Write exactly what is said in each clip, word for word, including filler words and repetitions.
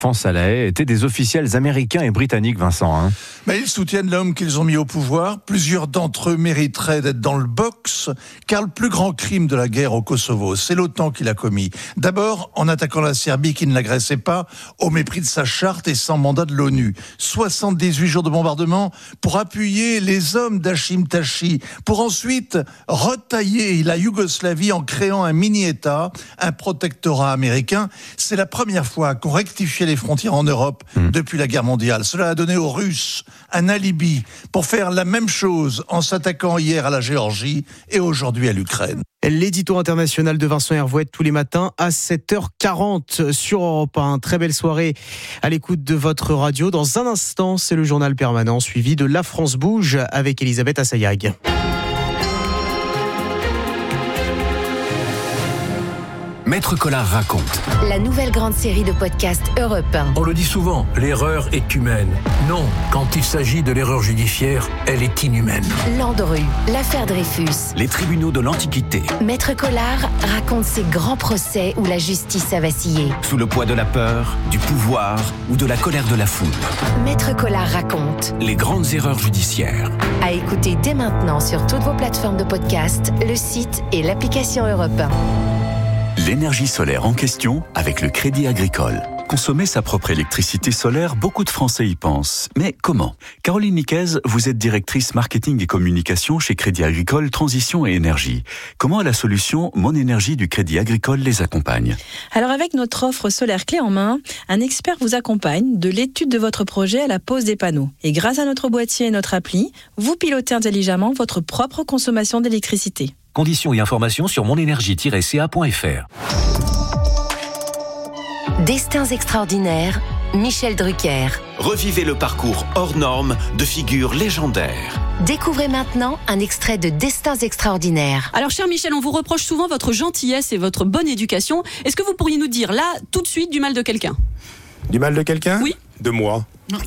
Défense à La Haye étaient des officiels américains et britanniques, Vincent. Hein. Mais ils soutiennent l'homme qu'ils ont mis au pouvoir. Plusieurs d'entre eux mériteraient d'être dans le box, car le plus grand crime de la guerre au Kosovo, c'est l'OTAN qui l'a commis. D'abord, en attaquant la Serbie qui ne l'agressait pas, au mépris de sa charte et sans mandat de l'ONU. soixante-dix-huit jours de bombardement pour appuyer les hommes d'Hashim Tachi, pour ensuite retailler la Yougoslavie en créant un mini-État, un protectorat américain. C'est la première fois qu'on rectifiait les frontières en Europe mmh. depuis la guerre mondiale. Cela a donné aux Russes un alibi pour faire la même chose en s'attaquant hier à la Géorgie et aujourd'hui à l'Ukraine. L'édito international de Vincent Hervouet tous les matins à sept heures quarante sur Europe un. Très belle soirée à l'écoute de votre radio. Dans un instant, c'est le journal permanent suivi de La France Bouge avec Elisabeth Assayag. Maître Collard raconte. La nouvelle grande série de podcasts Europe un. On le dit souvent, l'erreur est humaine. Non, quand il s'agit de l'erreur judiciaire, elle est inhumaine. Landru, l'affaire Dreyfus. Les tribunaux de l'Antiquité. Maître Collard raconte ces grands procès où la justice a vacillé. Sous le poids de la peur, du pouvoir ou de la colère de la foule. Maître Collard raconte. Les grandes erreurs judiciaires. À écouter dès maintenant sur toutes vos plateformes de podcast, le site et l'application Europe un. L'énergie solaire en question avec le Crédit Agricole. Consommer sa propre électricité solaire, beaucoup de Français y pensent. Mais comment ? Caroline Niquez, vous êtes directrice marketing et communication chez Crédit Agricole Transition et Énergie. Comment la solution Mon Énergie du Crédit Agricole les accompagne ? Alors avec notre offre solaire clé en main, un expert vous accompagne de l'étude de votre projet à la pose des panneaux. Et grâce à notre boîtier et notre appli, vous pilotez intelligemment votre propre consommation d'électricité. Conditions et informations sur monénergie tiret c a point f r. Destins extraordinaires, Michel Drucker. Revivez le parcours hors norme de figures légendaires. Découvrez maintenant un extrait de Destins extraordinaires. Alors cher Michel, on vous reproche souvent votre gentillesse et votre bonne éducation. Est-ce que vous pourriez nous dire là, tout de suite, du mal de quelqu'un ? Du mal de quelqu'un ? Oui. De moi.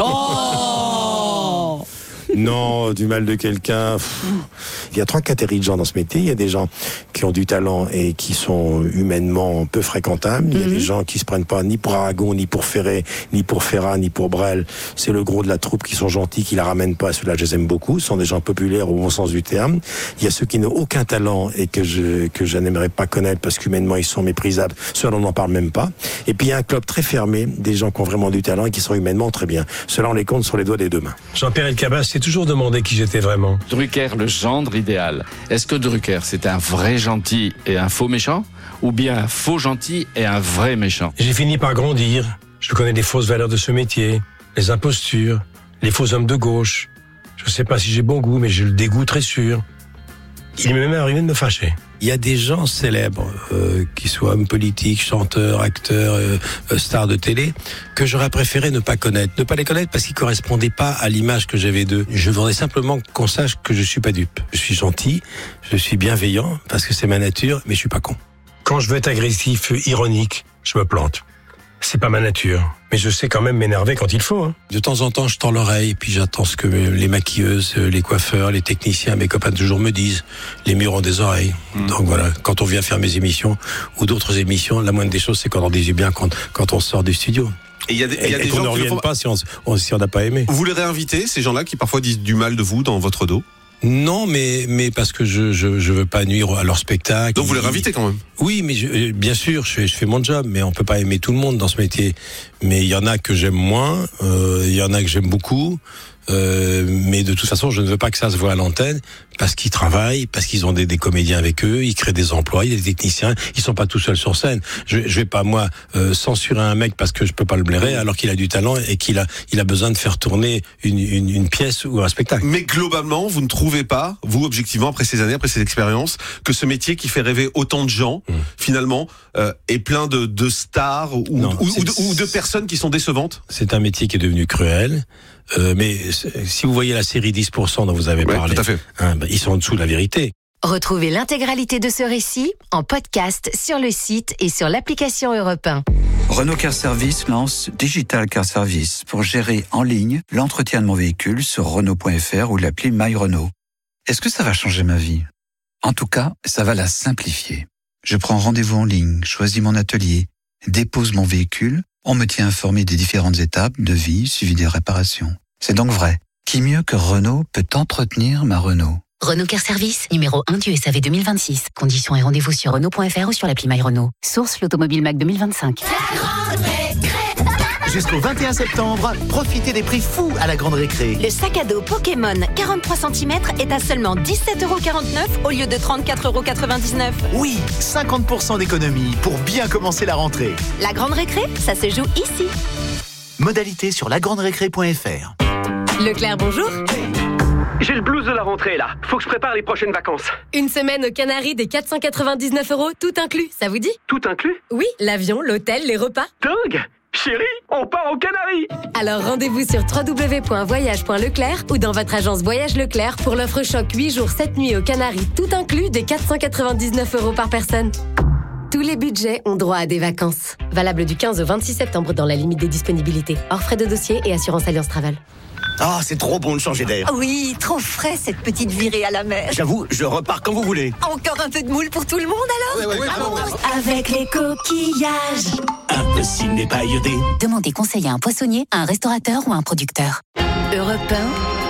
Oh Non, du mal de quelqu'un. Il y a trois catégories de gens dans ce métier. Il y a des gens qui ont du talent et qui sont humainement peu fréquentables. Il y a mm-hmm. des gens qui se prennent pas ni pour Aragon, ni pour Ferré, ni pour Ferrat, ni pour Brel. C'est le gros de la troupe qui sont gentils, qui la ramènent pas. Ceux-là, je les aime beaucoup. Ce sont des gens populaires au bon sens du terme. Il y a ceux qui n'ont aucun talent et que je, que je n'aimerais pas connaître parce qu'humainement, ils sont méprisables. Ceux-là, on n'en parle même pas. Et puis, il y a un club très fermé, des gens qui ont vraiment du talent et qui sont humainement très bien. Ceux-là, on les compte sur les doigts des deux mains. Jean-Pierre Elkabbach s'est toujours demandé qui j'étais vraiment. Drucker, le gendre idéal. Est-ce que Drucker, c'est un vrai gentil et un faux méchant ? Ou bien un faux gentil et un vrai méchant ? J'ai fini par grandir. Je connais les fausses valeurs de ce métier, les impostures, les faux hommes de gauche. Je ne sais pas si j'ai bon goût, mais j'ai le dégoût très sûr. Il m'est même arrivé de me fâcher. Il y a des gens célèbres, euh, qui soient hommes politiques, chanteurs, acteurs, euh, euh, stars de télé, que j'aurais préféré ne pas connaître. Ne pas les connaître parce qu'ils correspondaient pas à l'image que j'avais d'eux. Je voudrais simplement qu'on sache que je suis pas dupe. Je suis gentil, je suis bienveillant, parce que c'est ma nature, mais je suis pas con. Quand je veux être agressif, ironique, je me plante. C'est pas ma nature, mais je sais quand même m'énerver quand il faut. Hein. De temps en temps, je tends l'oreille, et puis j'attends ce que les maquilleuses, les coiffeurs, les techniciens, mes copains toujours me disent. Les murs ont des oreilles. Mmh. Donc voilà, quand on vient faire mes émissions ou d'autres émissions, la moindre des choses, c'est qu'on en dit bien quand, quand on sort du studio. Et, y a des, et, y a des et qu'on ne revienne font... pas si on on si on n'a pas aimé. Vous les réinvitez, ces gens-là qui parfois disent du mal de vous dans votre dos ? Non, mais mais parce que je je je veux pas nuire à leur spectacle. Donc vous les réinvitez quand même. Oui, mais je, bien sûr, je fais je fais mon job, mais on peut pas aimer tout le monde dans ce métier. Mais il y en a que j'aime moins, euh, il y en a que j'aime beaucoup. Euh, mais de toute façon, je ne veux pas que ça se voit à l'antenne parce qu'ils travaillent, parce qu'ils ont des, des comédiens avec eux, ils créent des emplois, il y a des techniciens, ils sont pas tout seuls sur scène. Je, je vais pas moi euh, censurer un mec parce que je peux pas le blairer alors qu'il a du talent et qu'il a il a besoin de faire tourner une, une, une pièce ou un spectacle. Mais globalement, vous ne trouvez pas, vous objectivement après ces années, après ces expériences, que ce métier qui fait rêver autant de gens, mmh. finalement, euh, est plein de, de stars ou, non, ou, ou, de, ou de personnes qui sont décevantes ? C'est un métier qui est devenu cruel. Euh, mais si vous voyez la série dix pour cent dont vous avez ouais, parlé, tout à fait. Hein, bah, ils sont en dessous de la vérité. Retrouvez l'intégralité de ce récit en podcast sur le site et sur l'application Europe un. Renault Car Service lance Digital Car Service pour gérer en ligne l'entretien de mon véhicule sur Renault point F R ou l'appli My Renault. Est-ce que ça va changer ma vie ? En tout cas, ça va la simplifier. Je prends rendez-vous en ligne, choisis mon atelier, dépose mon véhicule, On me tient informé des différentes étapes de vie suivies des réparations. C'est donc vrai. Qui mieux que Renault peut entretenir ma Renault ? Renault Care Service, numéro un du S A V deux mille vingt-six. Conditions et rendez-vous sur Renault point F R ou sur l'appli My Renault. Source l'Automobile Mac deux mille vingt-cinq. Jusqu'au vingt et un septembre, profitez des prix fous à la Grande Récré. Le sac à dos Pokémon quarante-trois centimètres est à seulement dix-sept euros quarante-neuf au lieu de trente-quatre euros quatre-vingt-dix-neuf. Oui, cinquante pour cent d'économie pour bien commencer la rentrée. La Grande Récré, ça se joue ici. Modalité sur la grande récré point F R. Leclerc, bonjour. J'ai le blues de la rentrée là, faut que je prépare les prochaines vacances. Une semaine aux Canaries des quatre cent quatre-vingt-dix-neuf euros, tout inclus, ça vous dit ? Tout inclus ? Oui, l'avion, l'hôtel, les repas. Dingue ! Chérie, on part aux Canaries! Alors rendez-vous sur w w w point voyage point leclerc ou dans votre agence Voyage Leclerc pour l'offre choc huit jours sept nuits aux Canaries, tout inclus des quatre cent quatre-vingt-dix-neuf euros par personne. Tous les budgets ont droit à des vacances. Valable du quinze au vingt-six septembre dans la limite des disponibilités. Hors frais de dossier et assurance Alliance Travel. Ah, c'est trop bon de changer d'air. Oui, trop frais cette petite virée à la mer. J'avoue, je repars quand vous voulez. Encore un peu de moule pour tout le monde alors ? Ouais, ouais, ouais, ouais, ouais. Avec les coquillages. Impossible n'est pas iodé. Demandez conseil à un poissonnier, à un restaurateur ou à un producteur. Europe un.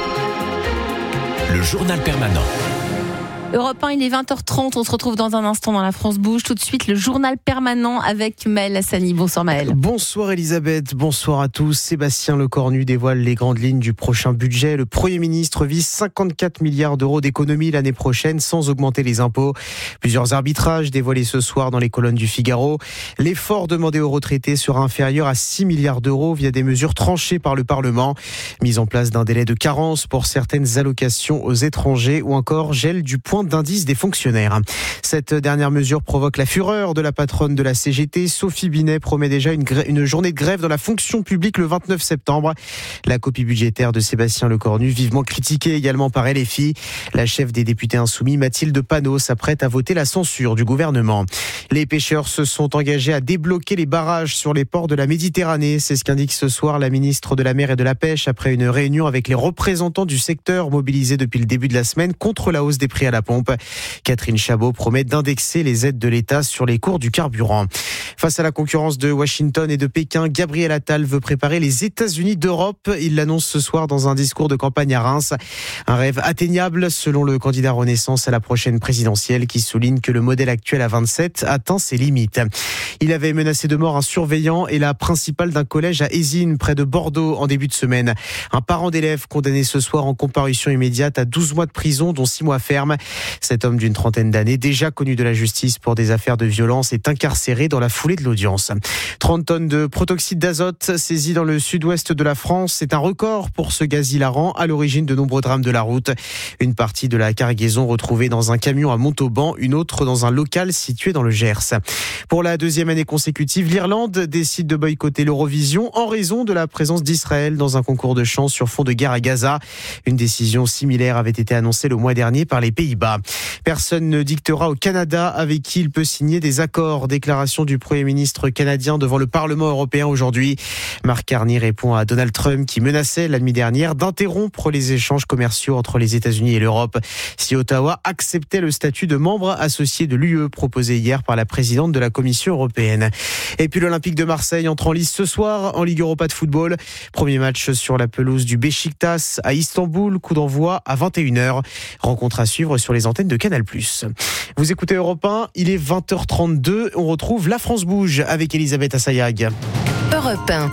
Le journal permanent. Europe un, il est vingt heures trente, on se retrouve dans un instant dans la France Bouge. Tout de suite, le journal permanent avec Maël Hassani. Bonsoir Maël. Bonsoir Elisabeth, bonsoir à tous. Sébastien Lecornu dévoile les grandes lignes du prochain budget. Le Premier ministre vise cinquante-quatre milliards d'euros d'économies l'année prochaine sans augmenter les impôts. Plusieurs arbitrages dévoilés ce soir dans les colonnes du Figaro. L'effort demandé aux retraités sera inférieur à six milliards d'euros via des mesures tranchées par le Parlement. Mise en place d'un délai de carence pour certaines allocations aux étrangers ou encore gel du point d'indice des fonctionnaires. Cette dernière mesure provoque la fureur de la patronne de la C G T. Sophie Binet promet déjà une, grè- une journée de grève dans la fonction publique le vingt-neuf septembre. La copie budgétaire de Sébastien Lecornu, vivement critiquée également par L F I. La chef des députés insoumis, Mathilde Panot, s'apprête à voter la censure du gouvernement. Les pêcheurs se sont engagés à débloquer les barrages sur les ports de la Méditerranée. C'est ce qu'indique ce soir la ministre de la Mer et de la Pêche après une réunion avec les représentants du secteur mobilisés depuis le début de la semaine contre la hausse des prix à la pompe. Catherine Chabot promet d'indexer les aides de l'État sur les cours du carburant. Face à la concurrence de Washington et de Pékin, Gabriel Attal veut préparer les États-Unis d'Europe. Il l'annonce ce soir dans un discours de campagne à Reims. Un rêve atteignable selon le candidat Renaissance à la prochaine présidentielle qui souligne que le modèle actuel à vingt-sept atteint ses limites. Il avait menacé de mort un surveillant et la principale d'un collège à Ézines près de Bordeaux en début de semaine. Un parent d'élève condamné ce soir en comparution immédiate à douze mois de prison dont six mois ferme. Cet homme d'une trentaine d'années, déjà connu de la justice pour des affaires de violence, est incarcéré dans la foulée de l'audience. trente tonnes de protoxyde d'azote saisies dans le sud-ouest de la France. C'est un record pour ce gaz hilarant à l'origine de nombreux drames de la route. Une partie de la cargaison retrouvée dans un camion à Montauban, une autre dans un local situé dans le Gers. Pour la deuxième année consécutive, l'Irlande décide de boycotter l'Eurovision en raison de la présence d'Israël dans un concours de chant sur fond de guerre à Gaza. Une décision similaire avait été annoncée le mois dernier par les Pays-Bas. Personne ne dictera au Canada avec qui il peut signer des accords. Déclaration du Premier ministre canadien devant le Parlement européen aujourd'hui. Mark Carney répond à Donald Trump qui menaçait la nuit dernière d'interrompre les échanges commerciaux entre les États-Unis et l'Europe si Ottawa acceptait le statut de membre associé de l'U E proposé hier par la présidente de la Commission européenne. Et puis l'Olympique de Marseille entre en lice ce soir en Ligue Europa de football. Premier match sur la pelouse du Beşiktaş à Istanbul. Coup d'envoi à vingt et une heures. Rencontre à suivre sur les antennes de Canal+. Vous écoutez Europe un, il est vingt heures trente-deux. On retrouve La France Bouge avec Elisabeth Assayag. Europe un.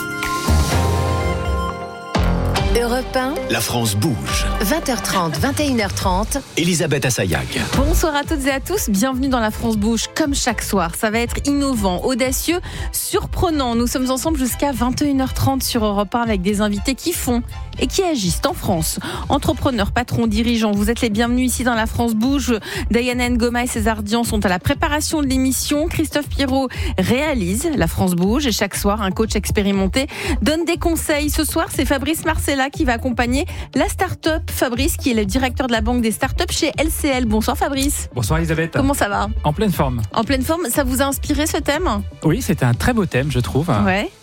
Europe un. La France bouge. vingt heures trente, vingt et une heures trente. Elisabeth Assayag. Bonsoir à toutes et à tous, bienvenue dans la France Bouge comme chaque soir. Ça va être innovant, audacieux, surprenant. Nous sommes ensemble jusqu'à vingt et une heures trente sur Europe un avec des invités qui font et qui agissent en France. Entrepreneurs, patrons, dirigeants, vous êtes les bienvenus ici dans la France Bouge. Diana Ngoma et César Dian sont à la préparation de l'émission. Christophe Pirot réalise la France Bouge et chaque soir, un coach expérimenté donne des conseils. Ce soir, c'est Fabrice Marcella qui va accompagner la start-up. Fabrice, qui est le directeur de la banque des start-up chez L C L. Bonsoir Fabrice. Bonsoir Elisabeth. Comment ça va ? En pleine forme. En pleine forme. Ça vous a inspiré ce thème ? Oui, c'était un très beau thème, je trouve. Ouais.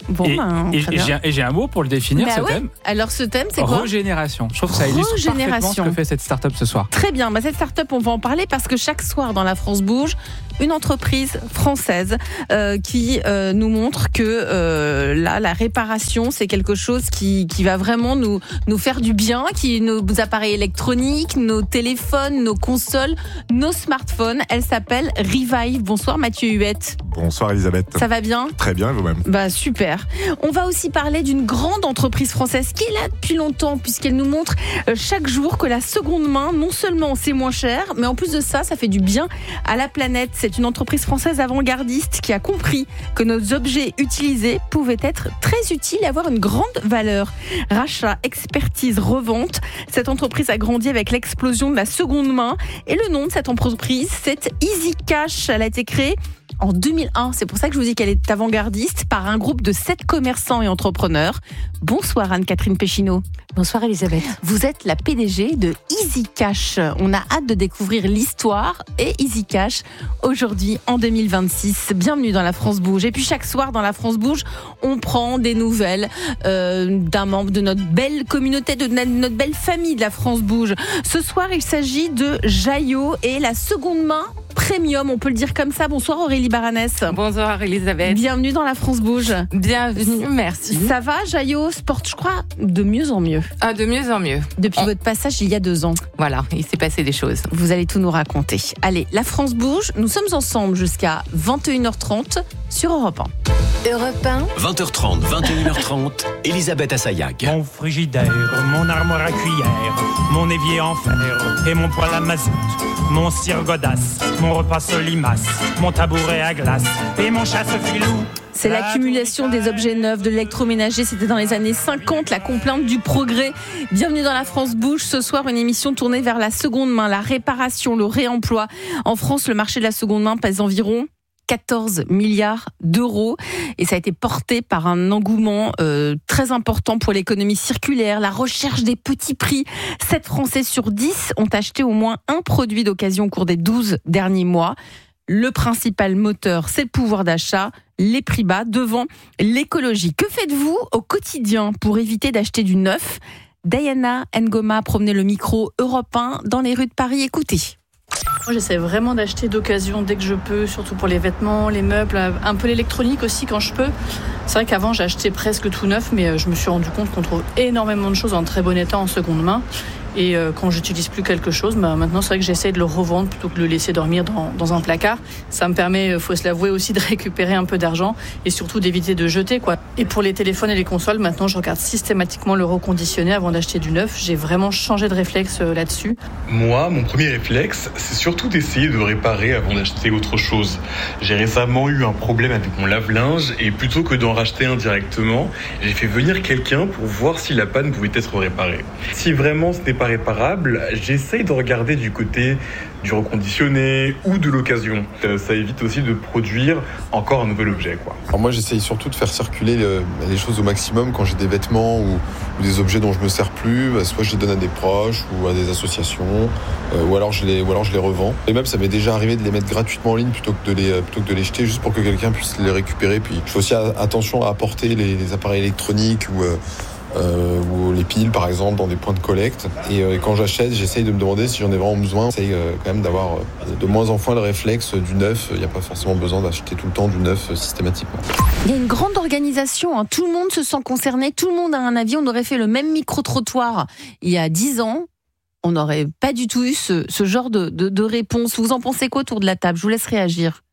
Bon, et, ben, et, très et, bien. j'ai, et j'ai un mot pour le définir, Bah ce ouais. thème. Alors ce thème, c'est quoi ? Régénération. Je trouve que ça illustre parfaitement ce que fait cette start-up ce soir. Très bien, bah cette start-up, on va en parler parce que chaque soir dans La France Bouge, une entreprise française euh, qui euh, nous montre que euh, là, la réparation, c'est quelque chose qui, qui va vraiment nous, nous faire du bien, qui nos appareils électroniques, nos téléphones, nos consoles, nos smartphones. Elle s'appelle Revive. Bonsoir Mathieu Huette. Bonsoir Elisabeth. Ça va bien ? Très bien, et vous-même ? Bah super. On va aussi parler d'une grande entreprise française qui est là depuis longtemps puisqu'elle nous montre chaque jour que la seconde main, non seulement c'est moins cher, mais en plus de ça, ça fait du bien à la planète. C'est une entreprise française avant-gardiste qui a compris que nos objets utilisés pouvaient être très utiles et avoir une grande valeur. Rachat, expertise, revente. Cette entreprise a grandi avec l'explosion de la seconde main et le nom de cette entreprise, c'est Easy Cash. Elle a été créée en deux mille un. C'est pour ça que je vous dis qu'elle est avant-gardiste par un groupe de sept commerçants et entrepreneurs. Bonsoir Anne-Catherine Péchineau. Bonsoir Elisabeth. Vous êtes la P D G de Easy Cash. On a hâte de découvrir l'histoire et Easy Cash aujourd'hui en deux mille vingt-six. Bienvenue dans La France Bouge. Et puis chaque soir dans La France Bouge, on prend des nouvelles euh, d'un membre de notre belle communauté, de notre belle famille de La France Bouge. Ce soir, il s'agit de Jaillot et la seconde main premium, on peut le dire comme ça. Bonsoir Aurélie Baranès. Bonsoir Elisabeth. Bienvenue dans La France Bouge. Bienvenue, merci. Ça va, Jaillot se porte, je crois, de mieux en mieux. Ah, de mieux en mieux. Depuis oh. votre passage il y a deux ans. Voilà, il s'est passé des choses. Vous allez tout nous raconter. Allez, La France Bouge, nous sommes ensemble jusqu'à vingt et une heures trente sur Europe un. Europe un. vingt heures trente, vingt et une heures trente, Elisabeth Assayag. Mon frigidaire, mon armoire à cuillère, mon évier en fer et mon poêle à mazout, mon cire godasse, mon repas solimace, mon tabouret à glace et mon chasse-filou. C'est l'accumulation des objets neufs, de l'électroménager. C'était dans les années cinquante, la complainte du progrès. Bienvenue dans La France Bouge. Ce soir, une émission tournée vers la seconde main, la réparation, le réemploi. En France, le marché de la seconde main pèse environ quatorze milliards d'euros et ça a été porté par un engouement euh, très important pour l'économie circulaire, la recherche des petits prix. sept Français sur dix ont acheté au moins un produit d'occasion au cours des douze derniers mois. Le principal moteur, c'est le pouvoir d'achat, les prix bas devant l'écologie. Que faites-vous au quotidien pour éviter d'acheter du neuf ? Diana Ngoma a promené le micro Europe un dans les rues de Paris. Écoutez. Moi, j'essaie vraiment d'acheter d'occasion dès que je peux, surtout pour les vêtements, les meubles, un peu l'électronique aussi quand je peux. C'est vrai qu'avant, j'achetais presque tout neuf, mais je me suis rendu compte qu'on trouve énormément de choses en très bon état en seconde main. Et euh, quand j'utilise plus quelque chose, bah, maintenant c'est vrai que j'essaie de le revendre plutôt que de le laisser dormir dans, dans un placard. Ça me permet, faut se l'avouer aussi, de récupérer un peu d'argent et surtout d'éviter de jeter, quoi. Et pour les téléphones et les consoles, maintenant je regarde systématiquement le reconditionner avant d'acheter du neuf. J'ai vraiment changé de réflexe euh, là-dessus. Moi, mon premier réflexe, c'est surtout d'essayer de réparer avant d'acheter autre chose. J'ai récemment eu un problème avec mon lave-linge et plutôt que d'en racheter un directement, j'ai fait venir quelqu'un pour voir si la panne pouvait être réparée. Si vraiment ce n'est pas réparable, j'essaye de regarder du côté du reconditionné ou de l'occasion. Ça évite aussi de produire encore un nouvel objet, quoi. Alors moi, j'essaye surtout de faire circuler le, les choses au maximum quand j'ai des vêtements ou, ou des objets dont je me sers plus. Bah, soit je les donne à des proches ou à des associations, euh, ou alors je les, ou alors je les revends. Et même, ça m'est déjà arrivé de les mettre gratuitement en ligne plutôt que de les, plutôt que de les jeter, juste pour que quelqu'un puisse les récupérer. Puis, je fais aussi attention à apporter les, les appareils électroniques ou euh, Euh, ou les piles par exemple dans des points de collecte et, euh, et quand j'achète j'essaye de me demander si j'en ai vraiment besoin. J'essaye euh, quand même d'avoir euh, de moins en moins le réflexe du neuf. Il n'y a pas forcément besoin d'acheter tout le temps du neuf euh, systématiquement. Il y a une grande organisation, hein. Tout le monde se sent concerné, tout le monde a un avis. On aurait fait le même micro-trottoir il y a dix ans, on n'aurait pas du tout eu ce, ce genre de, de, de réponse. Vous en pensez quoi autour de la table ? Je vous laisse réagir.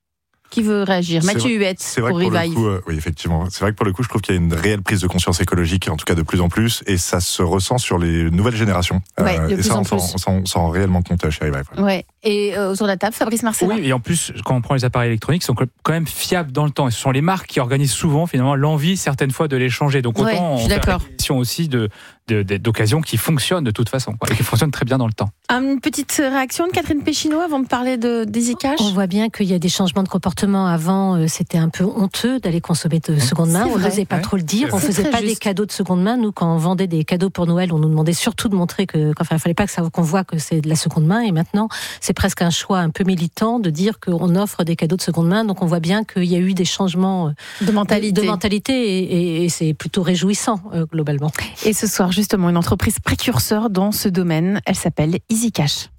Qui veut réagir ? Mathieu Huette pour Revive. Coup, euh, oui, effectivement. C'est vrai que pour le coup, je trouve qu'il y a une réelle prise de conscience écologique, en tout cas de plus en plus, et ça se ressent sur les nouvelles générations. Ouais, euh, de et plus ça, en on plus. s'en, on s'en, on s'en rend réellement compte chez Revive. Ouais. ouais. Et euh, autour de la table, Fabrice Marcella. Oui, et en plus, quand on prend les appareils électroniques, ils sont quand même fiables dans le temps. Et ce sont les marques qui organisent souvent, finalement, l'envie, certaines fois, de les changer. Donc autant ouais, on fait une question aussi de de, de, d'occasion qui fonctionnent de toute façon, quoi, et qui fonctionnent très bien dans le temps. Une petite réaction de Catherine Péchineau avant de parler de d'Easy Cash. On voit bien qu'il y a des changements de comportement. Avant, euh, c'était un peu honteux d'aller consommer de seconde main. C'est On vrai. n'osait pas Ouais. trop le dire. C'est On vrai. faisait C'est pas très des juste. cadeaux de seconde main. Nous, quand on vendait des cadeaux pour Noël, on nous demandait surtout de montrer que, qu'enfin, il fallait pas que ça, qu'on voit que c'est de la seconde main. Et maintenant, c'est presque un choix un peu militant de dire qu'on offre des cadeaux de seconde main. Donc, on voit bien qu'il y a eu des changements de mentalité, de, de mentalité et, et, et c'est plutôt réjouissant euh, globalement. Et ce soir, justement, une entreprise précurseur dans ce domaine. Elle s'appelle Easy Cash.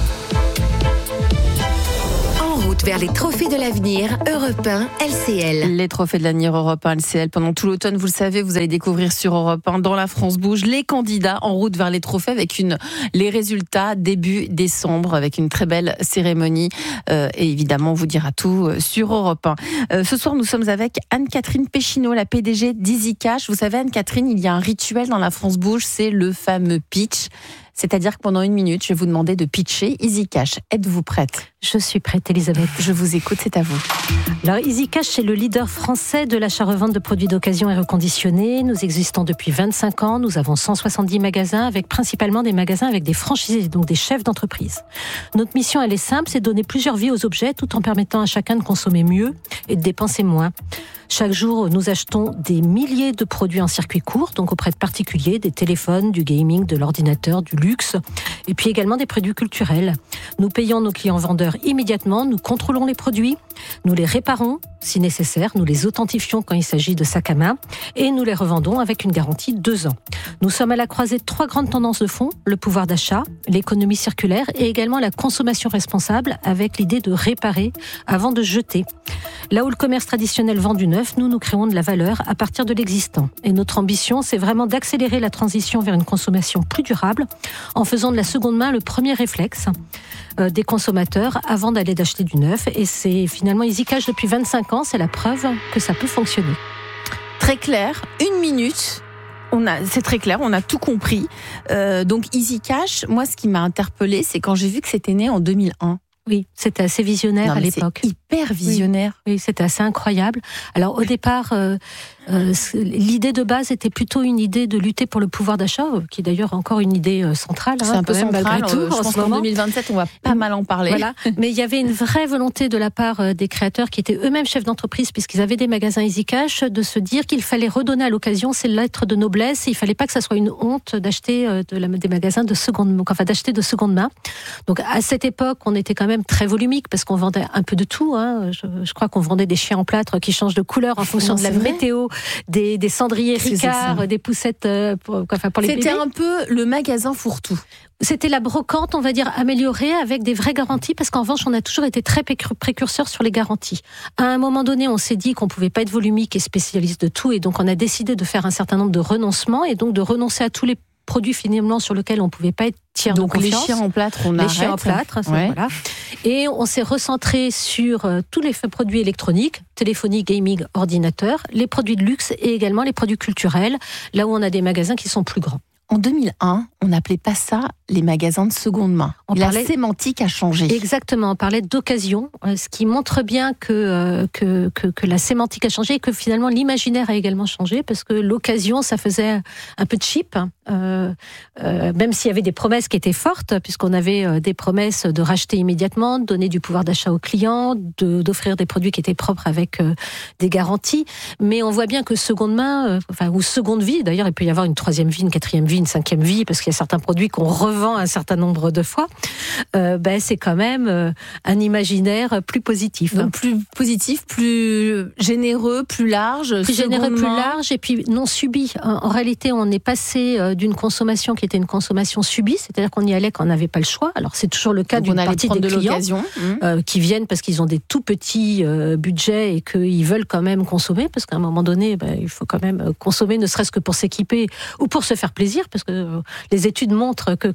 En route vers les trophées de l'avenir, Europe un L C L. Les trophées de l'avenir Europe un L C L. Pendant tout l'automne, vous le savez, vous allez découvrir sur Europe un, dans La France Bouge, les candidats en route vers les trophées avec une, les résultats début décembre, avec une très belle cérémonie. Euh, et évidemment, on vous dira tout sur Europe un. Euh, ce soir, nous sommes avec Anne-Catherine Péchineau, la P D G d'Easy Cash. Vous savez, Anne-Catherine, il y a un rituel dans La France Bouge, c'est le fameux pitch. C'est-à-dire que pendant une minute, je vais vous demander de pitcher Easy Cash. Êtes-vous prête ? Je suis prête, Elisabeth. Je vous écoute, c'est à vous. Alors, Easy Cash, c'est le leader français de l'achat-revente de produits d'occasion et reconditionnés. Nous existons depuis vingt-cinq ans. Nous avons cent soixante-dix magasins, avec principalement des magasins avec des franchisés, donc des chefs d'entreprise. Notre mission, elle est simple, c'est de donner plusieurs vies aux objets, tout en permettant à chacun de consommer mieux et de dépenser moins. Chaque jour, nous achetons des milliers de produits en circuit court, donc auprès de particuliers, des téléphones, du gaming, de l'ordinateur, du luxe, et puis également des produits culturels. Nous payons nos clients vendeurs immédiatement, nous contrôlons les produits, nous les réparons si nécessaire, nous les authentifions quand il s'agit de sacs à main, et nous les revendons avec une garantie deux ans. Nous sommes à la croisée de trois grandes tendances de fond, le pouvoir d'achat, l'économie circulaire et également la consommation responsable, avec l'idée de réparer avant de jeter. Là où le commerce traditionnel vend du neuf, nous, nous créons de la valeur à partir de l'existant. Et notre ambition, c'est vraiment d'accélérer la transition vers une consommation plus durable en faisant de la seconde main le premier réflexe euh, des consommateurs avant d'aller d'acheter du neuf. Et c'est finalement Easy Cash depuis vingt-cinq ans, c'est la preuve que ça peut fonctionner. Très clair, une minute. On a, c'est très clair, on a tout compris. Euh, donc Easy Cash, moi, ce qui m'a interpellée, c'est quand j'ai vu que c'était né en deux mille un. Oui, c'était assez visionnaire Non, à mais l'époque. C'est hyper visionnaire. Oui, oui, c'était assez incroyable. Alors au départ, euh, euh, l'idée de base était plutôt une idée de lutter pour le pouvoir d'achat, euh, qui est d'ailleurs encore une idée euh, centrale. C'est hein, un peu quand même, central. malgré tout, euh, je en pense ce qu'en moment. deux mille vingt-sept, on va pas mal en parler. Voilà. Mais il y avait une vraie volonté de la part euh, des créateurs, qui étaient eux-mêmes chefs d'entreprise, puisqu'ils avaient des magasins Easy Cash, de se dire qu'il fallait redonner à l'occasion ces lettres de noblesse. Et il fallait pas que ça soit une honte d'acheter euh, de la, des magasins de seconde, enfin d'acheter de seconde main. Donc à cette époque, on était quand même très volumique, parce qu'on vendait un peu de tout. Hein. Je, je crois qu'on vendait des chiens en plâtre qui changent de couleur en fonction Non, de la c'est vrai. météo, des, des cendriers Qu'est-ce que c'est Ricard, ça des poussettes euh, pour, enfin, pour les bébés. C'était un peu le magasin fourre-tout. C'était la brocante, on va dire, améliorée avec des vraies garanties, parce qu'en revanche, on a toujours été très précurseurs sur les garanties. À un moment donné, on s'est dit qu'on pouvait pas être volumique et spécialiste de tout, et donc on a décidé de faire un certain nombre de renoncements, et donc de renoncer à tous les produits finalement sur lesquels on pouvait pas être tiers Donc de les confiance. chiens en plâtre, on les arrête. chiens en plâtre, ça, Ouais. voilà. Et on s'est recentré sur euh, tous les produits électroniques, téléphonie, gaming, ordinateur, les produits de luxe et également les produits culturels, là où on a des magasins qui sont plus grands. En deux mille un, on n'appelait pas ça les magasins de seconde main. On La parlait- sémantique a changé. Exactement, on parlait d'occasion, euh, ce qui montre bien que, euh, que, que, que la sémantique a changé et que finalement l'imaginaire a également changé, parce que l'occasion, ça faisait un peu cheap, hein. euh, euh, même s'il y avait des promesses qui étaient fortes, puisqu'on avait euh, des promesses de racheter immédiatement, de donner du pouvoir d'achat aux clients, de, d'offrir des produits qui étaient propres avec euh, des garanties. Mais on voit bien que seconde main, euh, enfin, ou seconde vie, d'ailleurs, il peut y avoir une troisième vie, une quatrième vie, une cinquième vie, parce qu'il y a certains produits qu'on revend un certain nombre de fois, euh, ben, c'est quand même euh, un imaginaire plus positif. Donc plus positif, plus généreux, plus large, Plus généreux, seconde plus main. large, et puis non subi. En, en réalité, on est passé euh, d'une consommation qui était une consommation subie, c'est-à-dire qu'on y allait quand on n'avait pas le choix. Alors c'est toujours le cas Donc d'une on allait partie prendre des de clients l'occasion. Mmh. euh, qui viennent parce qu'ils ont des tout petits euh, budgets et qu'ils veulent quand même consommer, parce qu'à un moment donné, ben, il faut quand même consommer, ne serait-ce que pour s'équiper ou pour se faire plaisir, parce que euh, les études montrent que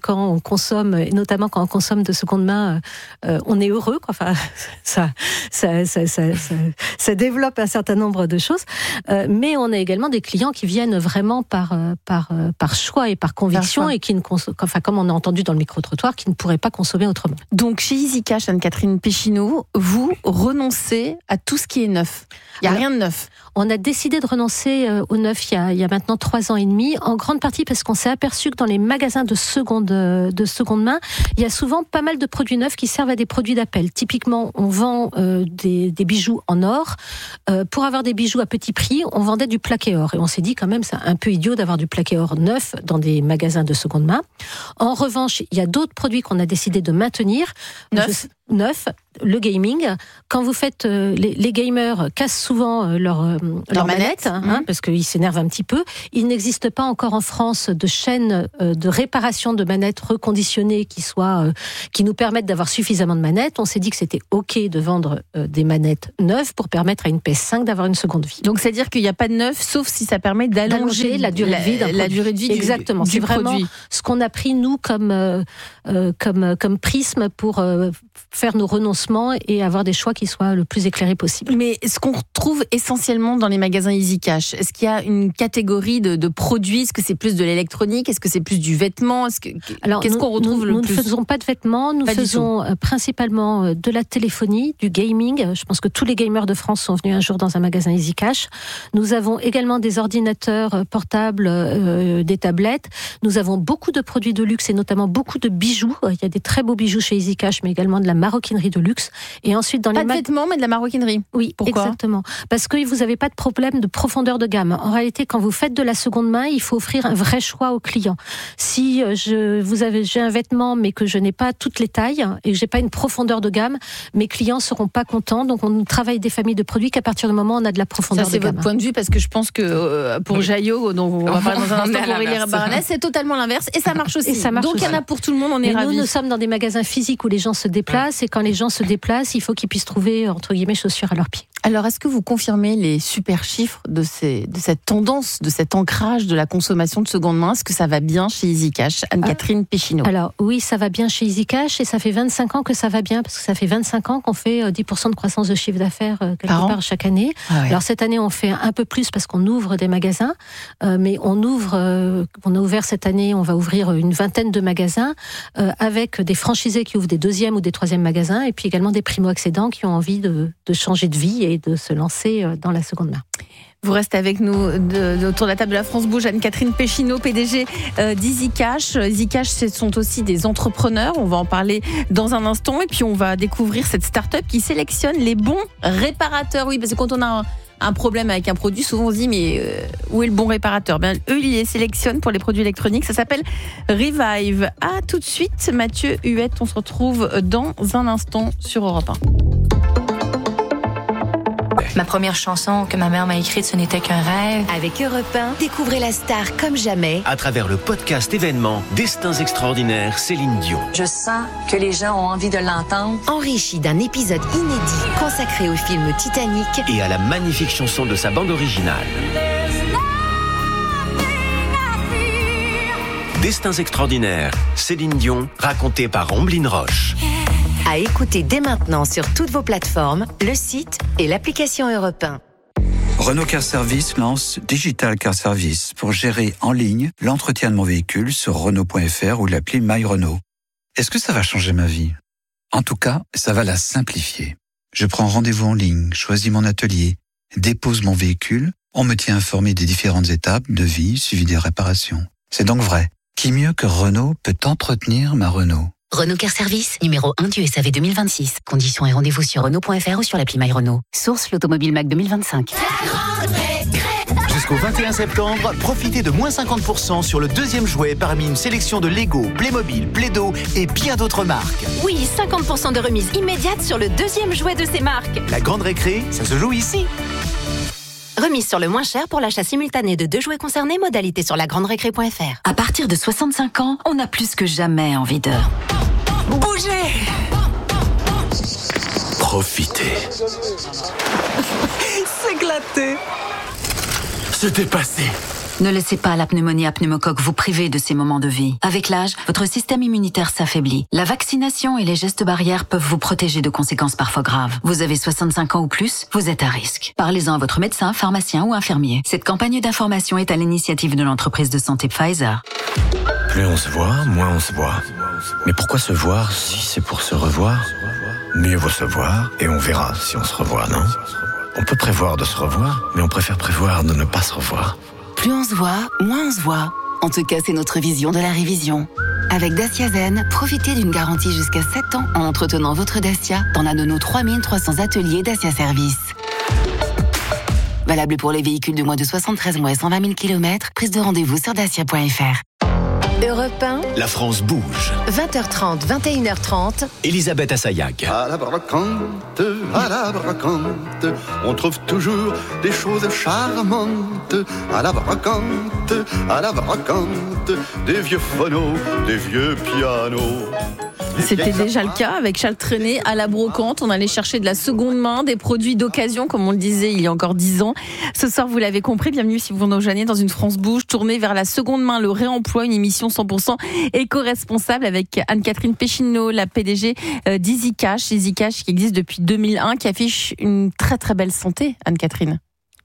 quand on consomme, et notamment quand on consomme de seconde main, euh, on est heureux. Quoi. Enfin, ça, ça, ça, ça, ça, ça développe un certain nombre de choses. Euh, mais on a également des clients qui viennent vraiment par, par, par choix et par conviction par et qui ne consomment, enfin, comme on a entendu dans le micro-trottoir, qui ne pourraient pas consommer autrement. Donc, chez EasyCash, Anne-Catherine Péchineau, vous renoncez à tout ce qui est neuf. Il n'y a Alors, rien de neuf. On a décidé de renoncer au neuf il y a, il y a maintenant trois ans et demi, en grande partie parce qu'on s'est aperçu que dans les magasins de seconde, de seconde main, il y a souvent pas mal de produits neufs qui servent à des produits d'appel. Typiquement, on vend euh, des, des bijoux en or. Euh, pour avoir des bijoux à petit prix, on vendait du plaqué or. Et on s'est dit quand même, c'est un peu idiot d'avoir du plaqué or neuf dans des magasins de seconde main. En revanche, il y a d'autres produits qu'on a décidé de maintenir. Neuf. Je, neuf. Le gaming, quand vous faites, euh, les, les gamers cassent souvent euh, leur, euh, leur manette, manette hein, mmh. parce qu'ils s'énervent un petit peu. Il n'existe pas encore en France de chaîne euh, de réparation de manettes reconditionnées qui soient, euh, qui nous permettent d'avoir suffisamment de manettes. On s'est dit que c'était ok de vendre euh, des manettes neuves pour permettre à une P S cinq d'avoir une seconde vie. Donc c'est à dire qu'il n'y a pas de neuf, sauf si ça permet d'allonger la durée de vie d'un produit. La durée de vie Exactement. Du, c'est du vraiment produit. Ce qu'on a pris nous comme euh, euh, comme comme prisme pour euh, faire nos renoncements et avoir des choix qui soient le plus éclairés possible. Mais ce qu'on retrouve essentiellement dans les magasins EasyCash, est-ce qu'il y a une catégorie de, de produits? Est-ce que c'est plus de l'électronique? Est-ce que c'est plus du vêtement? Est-ce que, Alors, qu'est-ce nous, qu'on retrouve nous, le nous plus? Nous ne faisons pas de vêtements, nous pas faisons principalement de la téléphonie, du gaming. Je pense que tous les gamers de France sont venus un jour dans un magasin EasyCash. Nous avons également des ordinateurs portables, euh, des tablettes. Nous avons beaucoup de produits de luxe et notamment beaucoup de bijoux. Il y a des très beaux bijoux chez EasyCash, mais également de la maroquinerie de luxe. Et ensuite, dans pas les de mag... vêtements, mais de la maroquinerie. Oui, pourquoi? Exactement. Parce que vous n'avez pas de problème de profondeur de gamme. En réalité, quand vous faites de la seconde main, il faut offrir un vrai choix au client. Si je, vous avez, j'ai un vêtement, mais que je n'ai pas toutes les tailles et que j'ai pas une profondeur de gamme, mes clients seront pas contents. Donc, on travaille des familles de produits qu'à partir du moment où on a de la profondeur Ça, de gamme. Ça, c'est votre point de vue, parce que je pense que euh, pour Jaillot, dont on va parler dans un instant, pour Aurélie Baranès, c'est totalement l'inverse et ça marche aussi. Et ça marche Donc, il y en a pour tout le monde, on est mais ravis. Nous, nous sommes dans des magasins physiques où les gens se déplacent et quand les gens se déplacent, il faut qu'ils puissent trouver, entre guillemets, chaussures à leurs pieds. Alors, est-ce que vous confirmez les super chiffres de, ces, de cette tendance, de cet ancrage de la consommation de seconde main? Est-ce que ça va bien chez EasyCash? Anne-Catherine Péchineau. Alors, oui, ça va bien chez EasyCash et ça fait vingt-cinq ans que ça va bien, parce que ça fait vingt-cinq ans qu'on fait dix pour cent de croissance de chiffre d'affaires quelque Par part chaque année. Ah ouais. Alors, cette année, on fait un peu plus parce qu'on ouvre des magasins, euh, mais on ouvre, euh, on a ouvert cette année, on va ouvrir une vingtaine de magasins euh, avec des franchisés qui ouvrent des deuxièmes ou des troisièmes magasins et puis également des primo-accédants qui ont envie de, de changer de vie et de se lancer dans la seconde main. Vous restez avec nous de, de, autour de la table de la France Bouge. Anne-Catherine Péchineau, P D G euh, d'EasyCash. EasyCash, ce sont aussi des entrepreneurs. On va en parler dans un instant. Et puis, on va découvrir cette start-up qui sélectionne les bons réparateurs. Oui, parce que quand on a un, un problème avec un produit, souvent on se dit, mais euh, où est le bon réparateur? Bien, eux, ils les sélectionnent pour les produits électroniques. Ça s'appelle Revive. À tout de suite, Mathieu Huette. On se retrouve dans un instant sur Europe un. Ma première chanson que ma mère m'a écrite, ce n'était qu'un rêve. Avec Europe un, découvrez la star comme jamais. À travers le podcast événement Destins extraordinaires, Céline Dion. Je sens que les gens ont envie de l'entendre. Enrichi d'un épisode inédit consacré au film Titanic. Et à la magnifique chanson de sa bande originale. Destins extraordinaires, Céline Dion, raconté par Omblin Roche. À écouter dès maintenant sur toutes vos plateformes, le site et l'application Europe un. Renault Car Service lance Digital Car Service pour gérer en ligne l'entretien de mon véhicule sur Renault point F R ou l'appli My Renault. Est-ce que ça va changer ma vie? En tout cas, ça va la simplifier. Je prends rendez-vous en ligne, choisis mon atelier, dépose mon véhicule, on me tient informé des différentes étapes de vie suivies des réparations. C'est donc vrai. Qui mieux que Renault peut entretenir ma Renault? Renault Car Service, numéro un du S A V deux mille vingt-six. Conditions et rendez-vous sur Renault point F R ou sur l'appli My Renault. Source l'Automobile Mac deux mille vingt-cinq. Jusqu'au vingt et un septembre, profitez de moins cinquante pour cent sur le deuxième jouet parmi une sélection de Lego, Playmobil, Play-Doh et bien d'autres marques. Oui, cinquante pour cent de remise immédiate sur le deuxième jouet de ces marques. La grande récré, ça se joue ici. Remise sur le moins cher pour l'achat simultané de deux jouets concernés, modalité sur la grande récré point F R. À partir de soixante-cinq ans, on a plus que jamais envie de bouger. Profitez. S'éclater. Se dépasser. Ne laissez pas la pneumonie à pneumocoque vous priver de ces moments de vie. Avec l'âge, votre système immunitaire s'affaiblit. La vaccination et les gestes barrières peuvent vous protéger de conséquences parfois graves. Vous avez soixante-cinq ans ou plus, vous êtes à risque. Parlez-en à votre médecin, pharmacien ou infirmier. Cette campagne d'information est à l'initiative de l'entreprise de santé Pfizer. Plus on se voit, moins on se voit. Mais pourquoi se voir si c'est pour se revoir ? Mieux vaut se voir et on verra si on se revoit, non ? On peut prévoir de se revoir, mais on préfère prévoir de ne pas se revoir. Plus on se voit, moins on se voit. En tout cas, c'est notre vision de la révision. Avec Dacia Zen, profitez d'une garantie jusqu'à sept ans en entretenant votre Dacia dans l'un de nos trois mille trois cents ateliers Dacia Service. Valable pour les véhicules de moins de soixante-treize mois et cent vingt mille kilomètres. Prise de rendez-vous sur dacia point f r. Europe un, La France bouge. vingt heures trente, vingt et une heures trente. Elisabeth Assayag. À la brocante, à la brocante, on trouve toujours des choses charmantes. À la brocante, à la brocante, des vieux phonos, des vieux pianos. C'était déjà le cas avec Charles Trenet à la brocante. On allait chercher de la seconde main, des produits d'occasion, comme on le disait il y a encore dix ans. Ce soir, vous l'avez compris, bienvenue si vous nous rejoignez dans une France bouge tournée vers la seconde main, le réemploi, une émission cent pour cent éco-responsable avec Anne-Catherine Péchineau, la P D G d'EasyCash. EasyCash qui existe depuis deux mille un, qui affiche une très très belle santé, Anne-Catherine.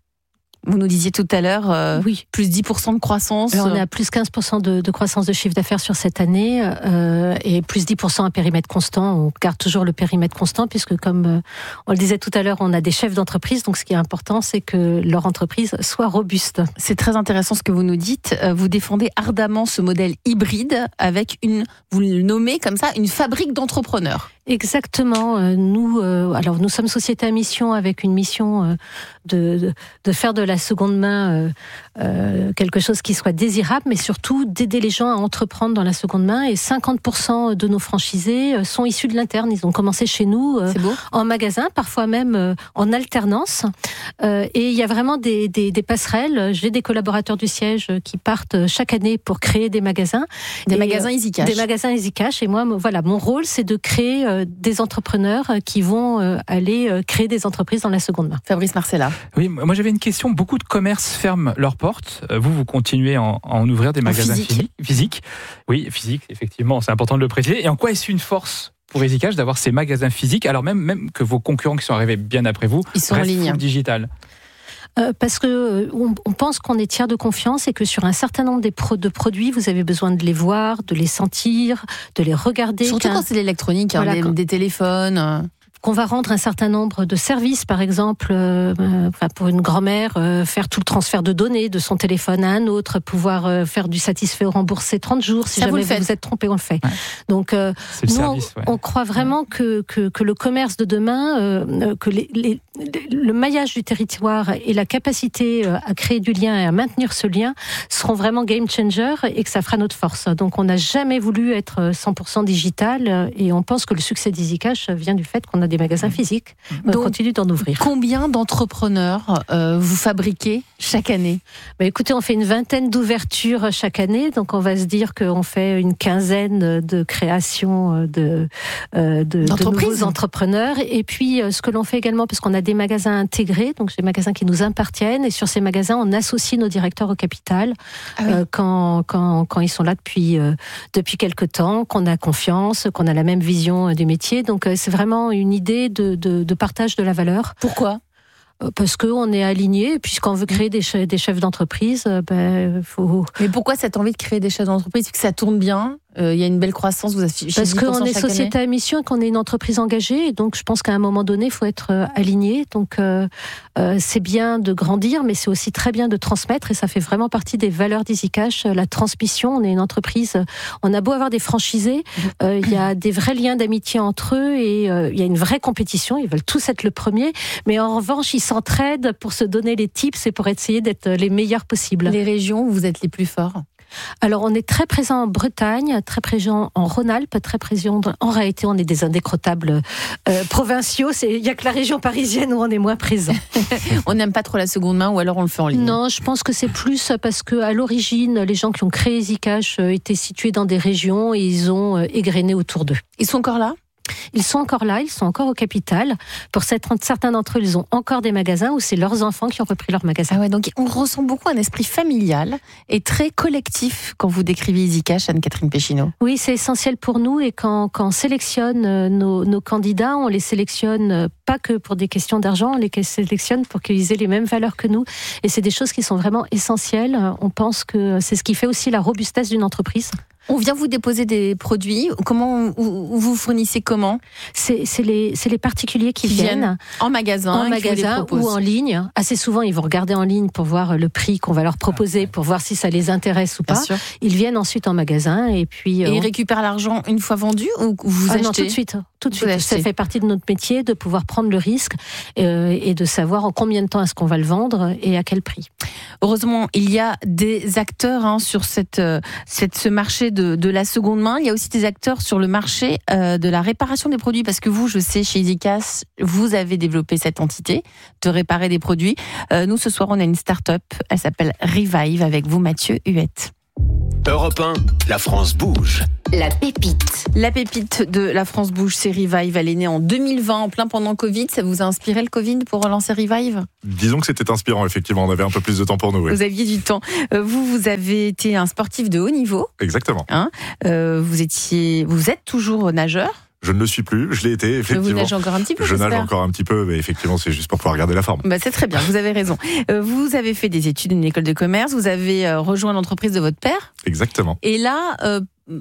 Vous nous disiez tout à l'heure, euh, oui. plus dix pour cent de croissance. Alors on est à plus quinze pour cent de, de croissance de chiffre d'affaires sur cette année euh, et plus dix pour cent à périmètre constant. On garde toujours le périmètre constant puisque, comme euh, on le disait tout à l'heure, on a des chefs d'entreprise. Donc ce qui est important, c'est que leur entreprise soit robuste. C'est très intéressant ce que vous nous dites. Vous défendez ardemment ce modèle hybride avec une, vous le nommez comme ça, une fabrique d'entrepreneurs. Exactement. Nous, euh, alors nous sommes société à mission avec une mission euh, de, de, de faire de la seconde main euh, euh, quelque chose qui soit désirable, mais surtout d'aider les gens à entreprendre dans la seconde main. Et cinquante pour cent de nos franchisés sont issus de l'interne. Ils ont commencé chez nous euh, en magasin, parfois même euh, en alternance. Euh, et il y a vraiment des, des, des passerelles. J'ai des collaborateurs du siège qui partent chaque année pour créer des magasins. Des et, magasins EasyCash. Des magasins EasyCash. Et moi, voilà, mon rôle, c'est de créer euh, des entrepreneurs qui vont euh, aller euh, créer des entreprises dans la seconde main. Fabrice Marcella. Oui, moi j'avais une question. Beaucoup de commerces ferment leurs portes. Vous, vous continuez à en, à en ouvrir des magasins physiques. Physique. Oui, physique, effectivement, c'est important de le préciser. Et en quoi est-ce une force pour EasyCash d'avoir ces magasins physiques, alors même, même que vos concurrents qui sont arrivés bien après vous, ils sont en ligne, full digital? Euh, parce que euh, on, on pense qu'on est tiers de confiance et que sur un certain nombre des pro- de produits, vous avez besoin de les voir, de les sentir, de les regarder. Surtout quand c'est l'électronique, hein, voilà, des, quand... des téléphones. Euh... qu'on va rendre un certain nombre de services, par exemple, euh, enfin pour une grand-mère, euh, faire tout le transfert de données de son téléphone à un autre, pouvoir euh, faire du satisfait ou remboursé trente jours, si Ça jamais vous, vous vous êtes trompé, on le fait. Ouais. Donc, euh, nous, service, ouais. on, on croit vraiment que, que, que le commerce de demain, euh, que les, les, le maillage du territoire et la capacité à créer du lien et à maintenir ce lien seront vraiment game changer et que ça fera notre force. Donc, on n'a jamais voulu être cent pour cent digital et on pense que le succès d'EasyCash vient du fait qu'on a des magasins physiques. On Donc, continue d'en ouvrir. Combien d'entrepreneurs euh, vous fabriquez chaque année ? Bah, écoutez, on fait une vingtaine d'ouvertures chaque année, donc on va se dire qu'on fait une quinzaine de créations de, euh, de, de nouveaux entrepreneurs. Et puis, euh, ce que l'on fait également, parce qu'on a des magasins intégrés, donc des magasins qui nous appartiennent, et sur ces magasins, on associe nos directeurs au capital ah oui. euh, quand, quand, quand ils sont là depuis, euh, depuis quelque temps, qu'on a confiance, qu'on a la même vision du métier. Donc, euh, c'est vraiment une idée de, de, de partage de la valeur. Pourquoi ? Parce qu'on est aligné, puisqu'on veut créer des chefs, des chefs d'entreprise, ben, faut... Mais pourquoi cette envie de créer des chefs d'entreprise ? Parce que ça tourne bien, il euh, y a une belle croissance, vous affichez Parce qu'on est société à mission et qu'on est une entreprise engagée, et donc je pense qu'à un moment donné, il faut être euh, aligné. Donc euh, euh, c'est bien de grandir, mais c'est aussi très bien de transmettre, et ça fait vraiment partie des valeurs d'EasyCash, la transmission. On est une entreprise, on a beau avoir des franchisés, il euh, y a des vrais liens d'amitié entre eux, et il euh, y a une vraie compétition, ils veulent tous être le premier, mais en revanche, ils s'entraident pour se donner les tips et pour essayer d'être les meilleurs possibles. Les régions où vous êtes les plus forts ? Alors, on est très présent en Bretagne, très présent en Rhône-Alpes, très présent... En réalité, on est des indécrottables euh, provinciaux. Il n'y a que la région parisienne où on est moins présent. On n'aime pas trop la seconde main ou alors on le fait en ligne ? Non, je pense que c'est plus parce qu'à l'origine, les gens qui ont créé EasyCash étaient situés dans des régions et ils ont égrené autour d'eux. Ils sont encore là ? Ils sont encore là, ils sont encore au capital. Pour certains d'entre eux, ils ont encore des magasins où c'est leurs enfants qui ont repris leurs magasins. Ah ouais, donc on ressent beaucoup un esprit familial et très collectif quand vous décrivez EasyCash, Anne-Catherine Péchineau. Oui, c'est essentiel pour nous et quand, quand on sélectionne nos, nos candidats, on les sélectionne pas que pour des questions d'argent, on les sélectionne pour qu'ils aient les mêmes valeurs que nous. Et c'est des choses qui sont vraiment essentielles. On pense que c'est ce qui fait aussi la robustesse d'une entreprise. On vient vous déposer des produits. Comment vous, vous fournissez comment ? C'est, c'est, les, c'est les particuliers qui, qui viennent, viennent en magasin, en magasin ou en ligne. Assez souvent, ils vont regarder en ligne pour voir le prix qu'on va leur proposer, pour voir si ça les intéresse ou pas. Ils viennent ensuite en magasin et puis et euh, ils récupèrent l'argent une fois vendu ou vous ah achetez ? Non, tout de suite. Tout de suite. Ça fait partie de notre métier de pouvoir prendre le risque euh, et de savoir en combien de temps est-ce qu'on va le vendre et à quel prix. Heureusement, il y a des acteurs hein, sur cette, cette, ce marché de, de la seconde main. Il y a aussi des acteurs sur le marché euh, de la réparation des produits. Parce que vous, je sais, chez EasyCash, vous avez développé cette entité de réparer des produits. Euh, nous, ce soir, on a une start-up. Elle s'appelle Revive avec vous, Mathieu Huette. Europe un, la France bouge. La pépite. La pépite de la France bouge, c'est Revive. Elle est née en deux mille vingt, en plein pendant Covid. Ça vous a inspiré le Covid pour relancer Revive ? Disons que c'était inspirant, effectivement. On avait un peu plus de temps pour nous. Oui. Vous aviez du temps. Vous, vous avez été un sportif de haut niveau. Exactement. Hein euh, vous étiez, vous êtes toujours nageur ? Je ne le suis plus, je l'ai été, effectivement. Vous nagez encore un petit peu, Je j'espère. nage encore un petit peu, mais effectivement, c'est juste pour pouvoir garder la forme. Bah, c'est très bien, vous avez raison. Euh, vous avez fait des études, une école de commerce, vous avez euh, rejoint l'entreprise de votre père. Exactement. Et là, euh,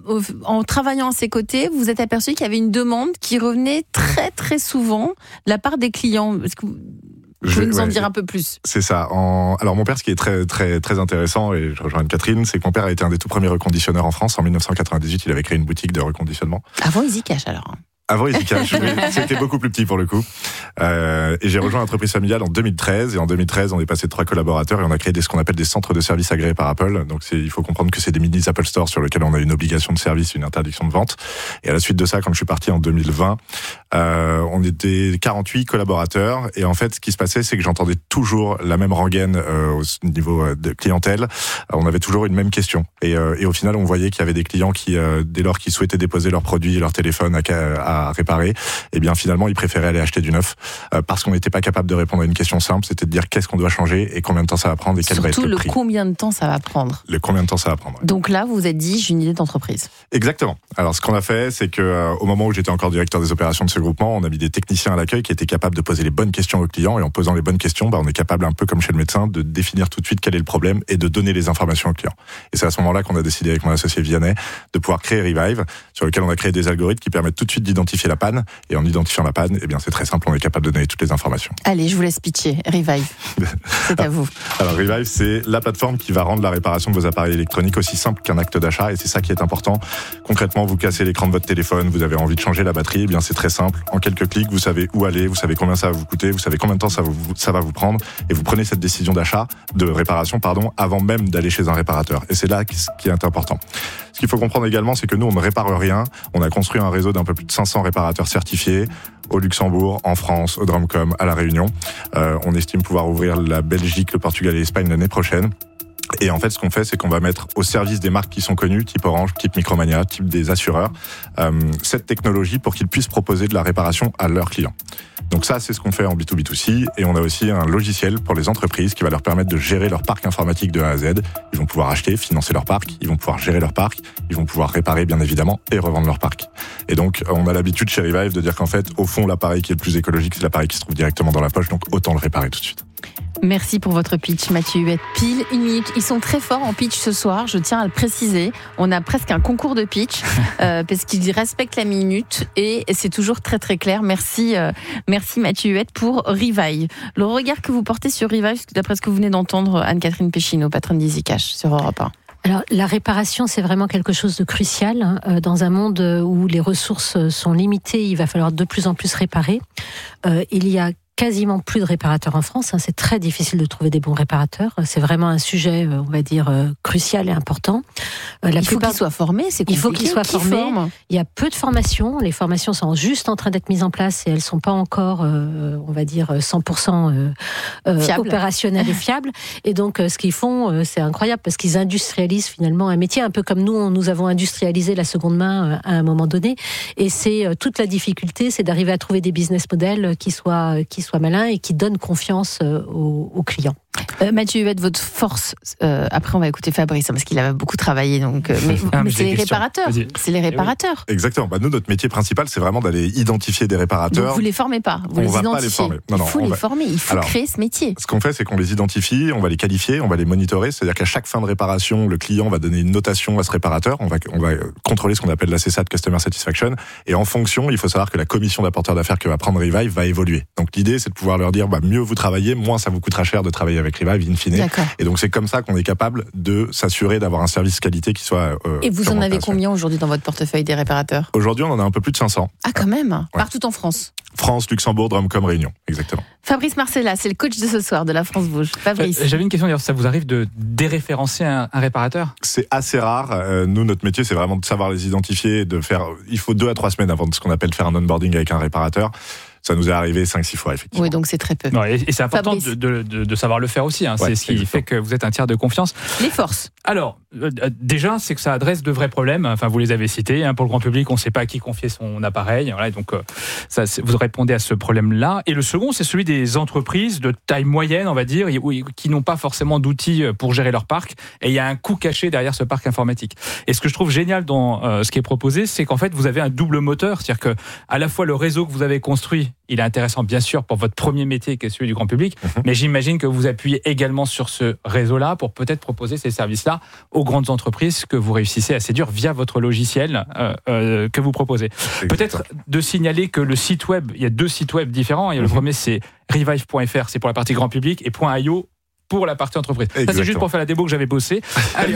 en travaillant à ses côtés, vous êtes aperçu qu'il y avait une demande qui revenait très très souvent de la part des clients. Est-ce que vous... Vous pouvez nous en ouais, dire un peu plus. C'est ça. En... Alors mon père, ce qui est très très très intéressant, et je rejoins Anne-Catherine, c'est que mon père a été un des tout premiers reconditionneurs en France. En dix-neuf cent quatre-vingt-dix-huit, il avait créé une boutique de reconditionnement. Avant EasyCash alors. Avant EasyCash, c'était beaucoup plus petit pour le coup. Euh, et j'ai rejoint l'entreprise familiale en deux mille treize. Et en deux mille treize, on est passé de trois collaborateurs et on a créé des, ce qu'on appelle des centres de services agréés par Apple. Donc c'est, il faut comprendre que c'est des mini Apple Store sur lesquels on a une obligation de service, une interdiction de vente. Et à la suite de ça, quand je suis parti en deux mille vingt, euh, on était quarante-huit collaborateurs. Et en fait, ce qui se passait, c'est que j'entendais toujours la même rengaine euh, au niveau de clientèle. On avait toujours une même question. Et, euh, et au final, on voyait qu'il y avait des clients qui, euh, dès lors qu'ils souhaitaient déposer leurs produits et leur téléphone à, à à réparer, et bien finalement ils préféraient aller acheter du neuf euh, parce qu'on n'était pas capable de répondre à une question simple, c'était de dire qu'est-ce qu'on doit changer et combien de temps ça va prendre et quel Surtout va être le, le prix. combien de temps ça va prendre. Le combien de temps ça va prendre. Donc là, vous vous êtes dit, j'ai une idée d'entreprise. Exactement. Alors ce qu'on a fait, c'est que euh, au moment où j'étais encore directeur des opérations de ce groupement, on a mis des techniciens à l'accueil qui étaient capables de poser les bonnes questions aux clients, et en posant les bonnes questions, bah, on est capable, un peu comme chez le médecin, de définir tout de suite quel est le problème et de donner les informations aux clients. Et c'est à ce moment-là qu'on a décidé avec mon associé Vianney de pouvoir créer Revive, sur lequel on a créé des algorithmes qui permettent tout de suite d'identifier la panne. Et en identifiant la panne, eh bien c'est très simple, on est capable de donner toutes les informations. Allez, je vous laisse pitcher. Revive, c'est à vous. Alors Revive, c'est la plateforme qui va rendre la réparation de vos appareils électroniques aussi simple qu'un acte d'achat, et c'est ça qui est important. Concrètement, vous cassez l'écran de votre téléphone, vous avez envie de changer la batterie, eh bien c'est très simple. En quelques clics, vous savez où aller, vous savez combien ça va vous coûter, vous savez combien de temps ça, vous, ça va vous prendre, et vous prenez cette décision d'achat, de réparation, pardon, avant même d'aller chez un réparateur. Et c'est là qui est important. Ce qu'il faut comprendre également, c'est que nous, on ne répare rien. On a construit un réseau d'un peu plus de cinq cents réparateurs certifiés au Luxembourg, en France, au Drumcom, à La Réunion. Euh, on estime pouvoir ouvrir la Belgique, le Portugal et l'Espagne l'année prochaine. Et en fait, ce qu'on fait, c'est qu'on va mettre au service des marques qui sont connues, type Orange, type Micromania, type des assureurs, euh, cette technologie pour qu'ils puissent proposer de la réparation à leurs clients. Donc ça, c'est ce qu'on fait en B deux B deux C. Et on a aussi un logiciel pour les entreprises qui va leur permettre de gérer leur parc informatique de A à Z. Ils vont pouvoir acheter, financer leur parc, ils vont pouvoir gérer leur parc, ils vont pouvoir réparer, bien évidemment, et revendre leur parc. Et donc, on a l'habitude chez Revive de dire qu'en fait, au fond, l'appareil qui est le plus écologique, c'est l'appareil qui se trouve directement dans la poche, donc autant le réparer tout de suite. Merci pour votre pitch, Mathieu Huette. Pile une minute. Ils sont très forts en pitch ce soir, je tiens à le préciser. On a presque un concours de pitch euh, parce qu'ils respectent la minute et c'est toujours très très clair. Merci, euh, merci Mathieu Huette pour Revive. Le regard que vous portez sur Revive, d'après ce que vous venez d'entendre, Anne-Catherine Péchineau, patronne d'EasyCash sur Europe un. Alors, la réparation, c'est vraiment quelque chose de crucial. Hein. Dans un monde où les ressources sont limitées, il va falloir de plus en plus réparer. Euh, il y a quasiment plus de réparateurs en France. Hein. C'est très difficile de trouver des bons réparateurs. C'est vraiment un sujet, on va dire, crucial et important. La il faut plupart... qu'ils soient formés, c'est compliqué. Il faut qu'ils soient Qui formés. Forme il y a peu de formations. Les formations sont juste en train d'être mises en place et elles sont pas encore, euh, on va dire, cent pour cent euh, euh, opérationnelles et fiables. Et donc, euh, ce qu'ils font, euh, c'est incroyable parce qu'ils industrialisent finalement un métier, un peu comme nous, on, nous avons industrialisé la seconde main euh, à un moment donné. Et c'est euh, toute la difficulté, c'est d'arriver à trouver des business models qui soient, euh, qui soient malins et qui donnent confiance euh, aux, aux clients. Euh, Mathieu Huette, votre force, euh, après on va écouter Fabrice, hein, parce qu'il a beaucoup travaillé, donc, euh, mais, ah, mais, mais c'est les réparateurs. Vas-y. C'est les réparateurs. Oui. Exactement. Bah, nous, notre métier principal, c'est vraiment d'aller identifier des réparateurs. Donc vous les formez pas, vous on les va identifiez. Pas les former. Non, non, il faut les va... former, il faut Alors, créer ce métier. Ce qu'on fait, c'est qu'on les identifie, on va les qualifier, on va les monitorer, c'est-à-dire qu'à chaque fin de réparation, le client va donner une notation à ce réparateur, on va, on va contrôler ce qu'on appelle la C S A T, Customer Satisfaction, et en fonction, il faut savoir que la commission d'apporteur d'affaires que va prendre Revive va évoluer. Donc l'idée, c'est de pouvoir leur dire, bah, mieux vous travaillez, moins ça vous coûtera cher de travailler avec Revive, in fine. D'accord. Et donc c'est comme ça qu'on est capable de s'assurer d'avoir un service qualité qui soit. Euh, Et vous en avez combien aujourd'hui dans votre portefeuille des réparateurs ? Aujourd'hui, on en a un peu plus de cinq cents. Ah, quand même, ouais. Partout en France. France, Luxembourg, Drumcom, Réunion, exactement. Fabrice Marcella, c'est le coach de ce soir de la France Bouge. Fabrice. Euh, j'avais une question, d'ailleurs, ça vous arrive de déréférencer un, un réparateur ? C'est assez rare. Euh, nous, notre métier, c'est vraiment de savoir les identifier, de faire. Il faut deux à trois semaines avant de ce qu'on appelle faire un onboarding avec un réparateur. Ça nous est arrivé cinq six fois, effectivement. Oui, donc c'est très peu. Non, et, et c'est important de, de, de, de savoir le faire aussi. Hein. Ouais, c'est ce qui exactement. Fait que vous êtes un tiers de confiance. Les forces. Alors, euh, déjà, c'est que ça adresse de vrais problèmes. Enfin, vous les avez cités. Hein, pour le grand public, on ne sait pas à qui confier son appareil. Voilà, donc, euh, ça, vous répondez à ce problème-là. Et le second, c'est celui des entreprises de taille moyenne, on va dire, qui n'ont pas forcément d'outils pour gérer leur parc. Et il y a un coût caché derrière ce parc informatique. Et ce que je trouve génial dans euh, ce qui est proposé, c'est qu'en fait, vous avez un double moteur. C'est-à-dire que, à la fois, le réseau que vous avez construit, il est intéressant, bien sûr, pour votre premier métier, qui est celui du grand public, mmh. mais j'imagine que vous appuyez également sur ce réseau-là pour peut-être proposer ces services-là aux grandes entreprises que vous réussissez à séduire via votre logiciel euh, euh, que vous proposez. Exactement. Peut-être de signaler que le site web, il y a deux sites web différents. Et mmh. Le premier, c'est revive point f r, c'est pour la partie grand public, et .io pour la partie entreprise. Exactement. Ça, c'est juste pour faire la démo que j'avais bossé. Allez,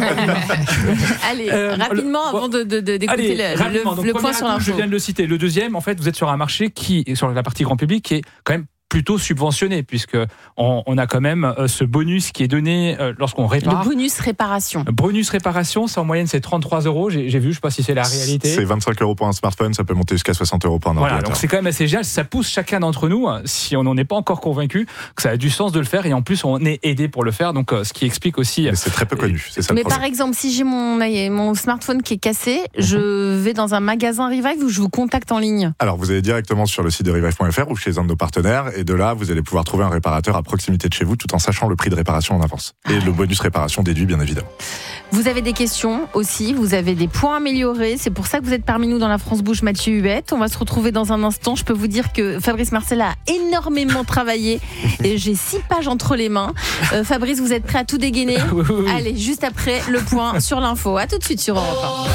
allez euh, rapidement, le, avant de, de, de, d'écouter allez, le, le, donc, le point sur l'info. Je viens de le citer. Le deuxième, en fait, vous êtes sur un marché qui, sur la partie grand public, qui est quand même plutôt subventionné, puisque on, on a quand même euh, ce bonus qui est donné euh, lorsqu'on répare. Le bonus réparation. Bonus réparation, ça en moyenne c'est trente-trois euros. J'ai, j'ai vu, je ne sais pas si c'est la réalité. C'est vingt-cinq euros pour un smartphone, ça peut monter jusqu'à soixante euros pour un voilà, ordinateur. Donc c'est quand même assez génial. Ça pousse chacun d'entre nous, si on n'en est pas encore convaincu, que ça a du sens de le faire, et en plus on est aidé pour le faire. Donc euh, ce qui explique aussi. Mais c'est très peu connu. C'est ça. Mais le par exemple, si j'ai mon mon smartphone qui est cassé, mm-hmm. je vais dans un magasin Revive ou je vous contacte en ligne. Alors vous allez directement sur le site de revive point f r ou chez un de nos partenaires, et de là vous allez pouvoir trouver un réparateur à proximité de chez vous, tout en sachant le prix de réparation en avance. Et le bonus réparation déduit, bien évidemment. Vous avez des questions aussi, vous avez des points à améliorer. C'est pour ça que vous êtes parmi nous dans la France Bouge, Mathieu Huette. On va se retrouver dans un instant. Je peux vous dire que Fabrice Marcella a énormément travaillé. Et j'ai six pages entre les mains. Euh, Fabrice, vous êtes prêt à tout dégainer ? oui, oui, oui. Allez, juste après le point sur l'info. À tout de suite sur Europe un.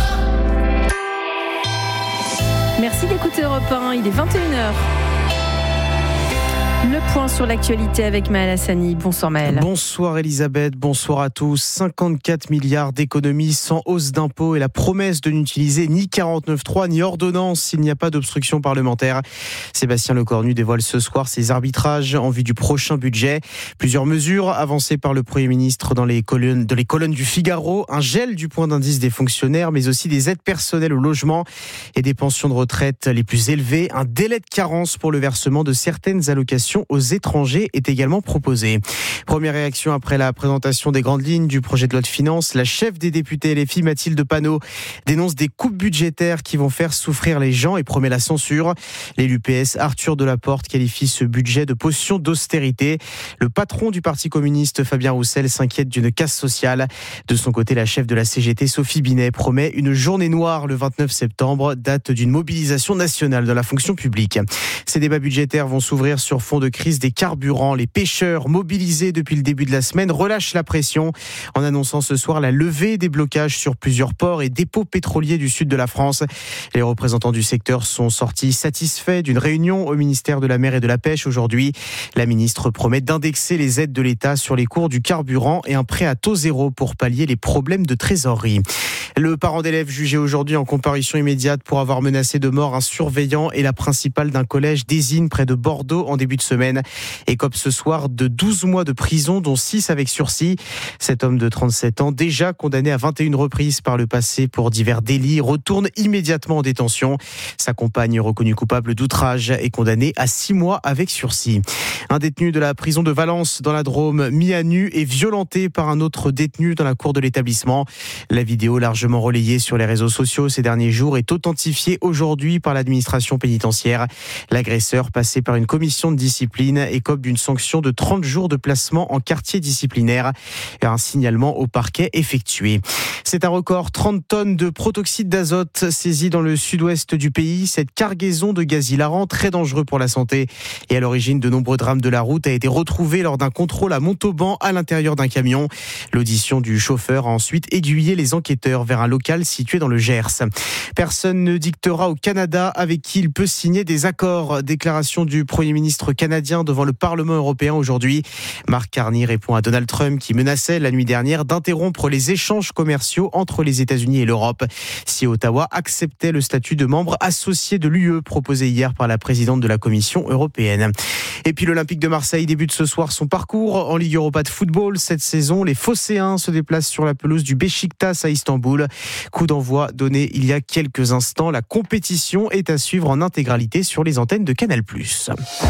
Merci d'écouter Europe un. Il est vingt et une heures. Le point sur l'actualité avec Maël Hassani. Bonsoir Maël. Bonsoir Elisabeth, bonsoir à tous. cinquante-quatre milliards d'économies sans hausse d'impôts et la promesse de n'utiliser ni quarante-neuf trois ni ordonnance s'il n'y a pas d'obstruction parlementaire. Sébastien Lecornu dévoile ce soir ses arbitrages en vue du prochain budget. Plusieurs mesures avancées par le Premier ministre dans les colonnes, dans les colonnes du Figaro. Un gel du point d'indice des fonctionnaires, mais aussi des aides personnelles au logement et des pensions de retraite les plus élevées. Un délai de carence pour le versement de certaines allocations aux étrangers est également proposé. Première réaction après la présentation des grandes lignes du projet de loi de finances, la chef des députés L F I, Mathilde Panot, dénonce des coupes budgétaires qui vont faire souffrir les gens et promet la censure. L'élu P S Arthur Delaporte qualifie ce budget de potion d'austérité. Le patron du Parti communiste Fabien Roussel s'inquiète d'une casse sociale. De son côté, la chef de la C G T Sophie Binet promet une journée noire le vingt-neuf septembre, date d'une mobilisation nationale de la fonction publique. Ces débats budgétaires vont s'ouvrir sur fond de crise des carburants. Les pêcheurs mobilisés depuis le début de la semaine relâchent la pression en annonçant ce soir la levée des blocages sur plusieurs ports et dépôts pétroliers du sud de la France. Les représentants du secteur sont sortis satisfaits d'une réunion au ministère de la Mer et de la Pêche aujourd'hui. La ministre promet d'indexer les aides de l'État sur les cours du carburant et un prêt à taux zéro pour pallier les problèmes de trésorerie. Le parent d'élève jugé aujourd'hui en comparution immédiate pour avoir menacé de mort un surveillant et la principale d'un collège d'Ezine près de Bordeaux en début de semaine écope ce soir de douze mois de prison, dont six avec sursis. Cet homme de trente-sept ans, déjà condamné à vingt et une reprises par le passé pour divers délits, retourne immédiatement en détention. Sa compagne, reconnue coupable d'outrage, est condamnée à six mois avec sursis. Un détenu de la prison de Valence dans la Drôme, mis à nu et violenté par un autre détenu dans la cour de l'établissement. La vidéo, largement relayée sur les réseaux sociaux ces derniers jours, est authentifiée aujourd'hui par l'administration pénitentiaire. L'agresseur, passé par une commission de discipline, écope d'une sanction de trente jours de placement en quartier disciplinaire et un signalement au parquet effectué. C'est un record, trente tonnes de protoxyde d'azote saisies dans le sud-ouest du pays. Cette cargaison de gaz hilarant, très dangereux pour la santé et à l'origine de nombreux drames de la route, a été retrouvée lors d'un contrôle à Montauban à l'intérieur d'un camion. L'audition du chauffeur a ensuite aiguillé les enquêteurs vers un local situé dans le Gers. Personne ne dictera au Canada avec qui il peut signer des accords. Déclaration du Premier ministre canadien devant le Parlement européen aujourd'hui. Mark Carney répond à Donald Trump qui menaçait la nuit dernière d'interrompre les échanges commerciaux entre les États-Unis et l'Europe si Ottawa acceptait le statut de membre associé de l'U E proposé hier par la présidente de la Commission européenne. Et puis l'Olympique de Marseille débute ce soir son parcours en Ligue Europa de football. Cette saison, les Phocéens se déplacent sur la pelouse du Beşiktaş à Istanbul. Coup d'envoi donné il y a quelques instants. La compétition est à suivre en intégralité sur les antennes de Canal plus.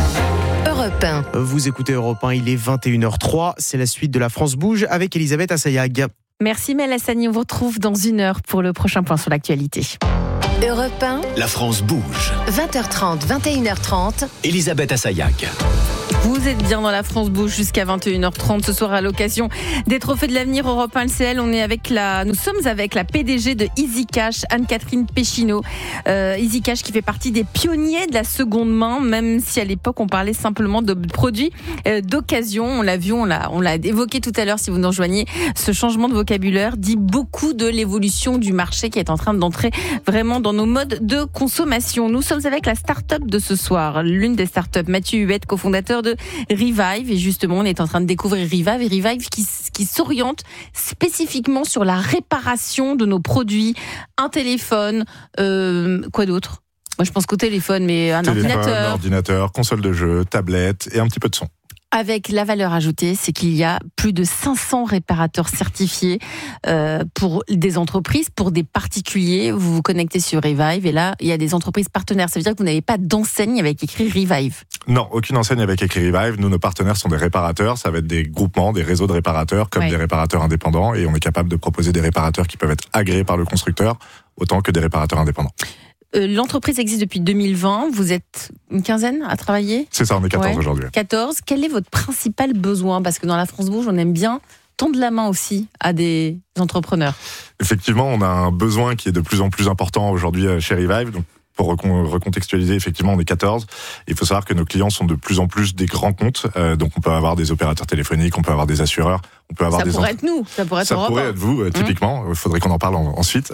Europe un. Vous écoutez Europe un, il est vingt et une heures zéro trois. C'est la suite de La France bouge avec Elisabeth Assayag. Merci Mel Hassani, on vous retrouve dans une heure pour le prochain point sur l'actualité. Europe un. La France bouge. vingt heures trente, vingt et une heures trente. Elisabeth Assayag. Vous êtes bien dans La France bouge jusqu'à vingt et une heures trente ce soir à l'occasion des Trophées de l'avenir Europe un L C L. On est avec la, nous sommes avec la P D G de EasyCash, Anne-Catherine Péchineau. Euh, EasyCash qui fait partie des pionniers de la seconde main, même si à l'époque on parlait simplement de produits euh, d'occasion. On l'a vu, on l'a, on l'a évoqué tout à l'heure si vous nous rejoignez. Ce changement de vocabulaire dit beaucoup de l'évolution du marché qui est en train d'entrer vraiment dans nos modes de consommation. Nous sommes avec la start-up de ce soir, l'une des start-up, Mathieu Huette, cofondateur de Revive, et justement on est en train de découvrir Revive et Revive qui, qui s'oriente spécifiquement sur la réparation de nos produits, un téléphone, euh, quoi d'autre ? Moi je pense qu'au téléphone, mais un téléphone, ordinateur, ordinateur, console de jeu, tablette et un petit peu de son. Avec la valeur ajoutée, c'est qu'il y a plus de cinq cents réparateurs certifiés euh, pour des entreprises, pour des particuliers. Vous vous connectez sur Revive et là, il y a des entreprises partenaires. Ça veut dire que vous n'avez pas d'enseigne avec écrit Revive. Non, aucune enseigne avec écrit Revive. Nous, nos partenaires sont des réparateurs. Ça va être des groupements, des réseaux de réparateurs, comme ouais. des réparateurs indépendants. Et on est capable de proposer des réparateurs qui peuvent être agréés par le constructeur, autant que des réparateurs indépendants. Euh, l'entreprise existe depuis deux mille vingt. Vous êtes une quinzaine à travailler ? C'est ça, on est quatorze ouais. aujourd'hui. quatorze. Quel est votre principal besoin ? Parce que dans la France bouge, on aime bien tendre la main aussi à des entrepreneurs. Effectivement, on a un besoin qui est de plus en plus important aujourd'hui chez Revive. Donc, pour recontextualiser, effectivement, on est quatorze. Il faut savoir que nos clients sont de plus en plus des grands comptes. Euh, donc, on peut avoir des opérateurs téléphoniques, on peut avoir des assureurs, on peut avoir ça des... Ça pourrait être nous, ça pourrait être Ça pourrait être vous, euh, typiquement. Il mmh. faudrait qu'on en parle en, ensuite.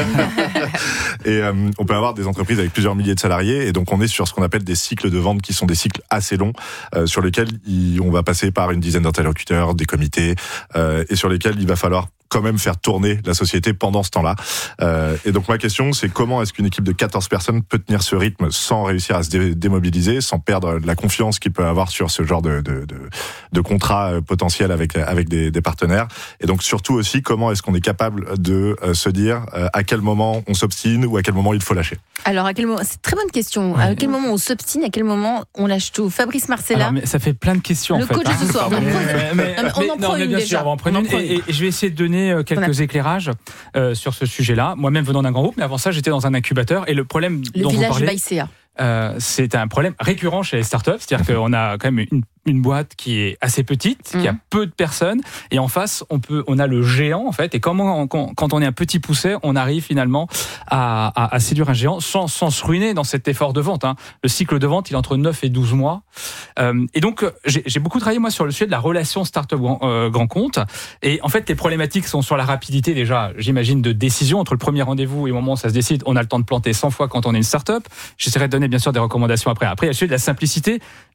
Et euh, on peut avoir des entreprises avec plusieurs milliers de salariés. Et donc, on est sur ce qu'on appelle des cycles de vente qui sont des cycles assez longs, euh, sur lesquels il, on va passer par une dizaine d'interlocuteurs, des comités, euh, et sur lesquels il va falloir quand même faire tourner la société pendant ce temps-là. Euh, et donc ma question, c'est comment est-ce qu'une équipe de quatorze personnes peut tenir ce rythme sans réussir à se dé- démobiliser, sans perdre la confiance qu'il peut avoir sur ce genre de, de, de, de contrat potentiel avec, avec des, des partenaires. Et donc surtout aussi, comment est-ce qu'on est capable de euh, se dire euh, à quel moment on s'obstine ou à quel moment il faut lâcher. Alors à quel moment, c'est une très bonne question. Ouais. À quel moment on s'obstine, à quel moment on lâche tout ? Fabrice Marcella. Alors, mais ça fait plein de questions le en fait. Le coach de ce soir. Mais, mais, mais, non, mais on mais, en prend non, mais une bien déjà. sûr, on va en prendre une. Et, et, et je vais essayer de donner quelques éclairages euh, sur ce sujet-là. Moi-même venant d'un grand groupe, mais avant ça, j'étais dans un incubateur. Et le problème le dont vous parlez, Baïséa. Euh, c'est un problème récurrent chez les startups. C'est-à-dire qu'on a quand même une, une boîte qui est assez petite, mmh. qui a peu de personnes, et en face, on peut, on a le géant en fait. Et comment, quand, quand on est un petit pousset, on arrive finalement à, à, à séduire un géant sans, sans se ruiner dans cet effort de vente. Hein. Le cycle de vente, il est entre neuf et douze mois. Euh, et donc, j'ai, j'ai beaucoup travaillé moi sur le sujet de la relation startup grand, euh, grand compte. Et en fait, les problématiques sont sur la rapidité déjà, j'imagine, de décision entre le premier rendez-vous et le moment où ça se décide. On a le temps de planter cent fois quand on est une startup. J'essaierai de donner bien sûr des recommandations après. Après, il y a le sujet de la simplicité.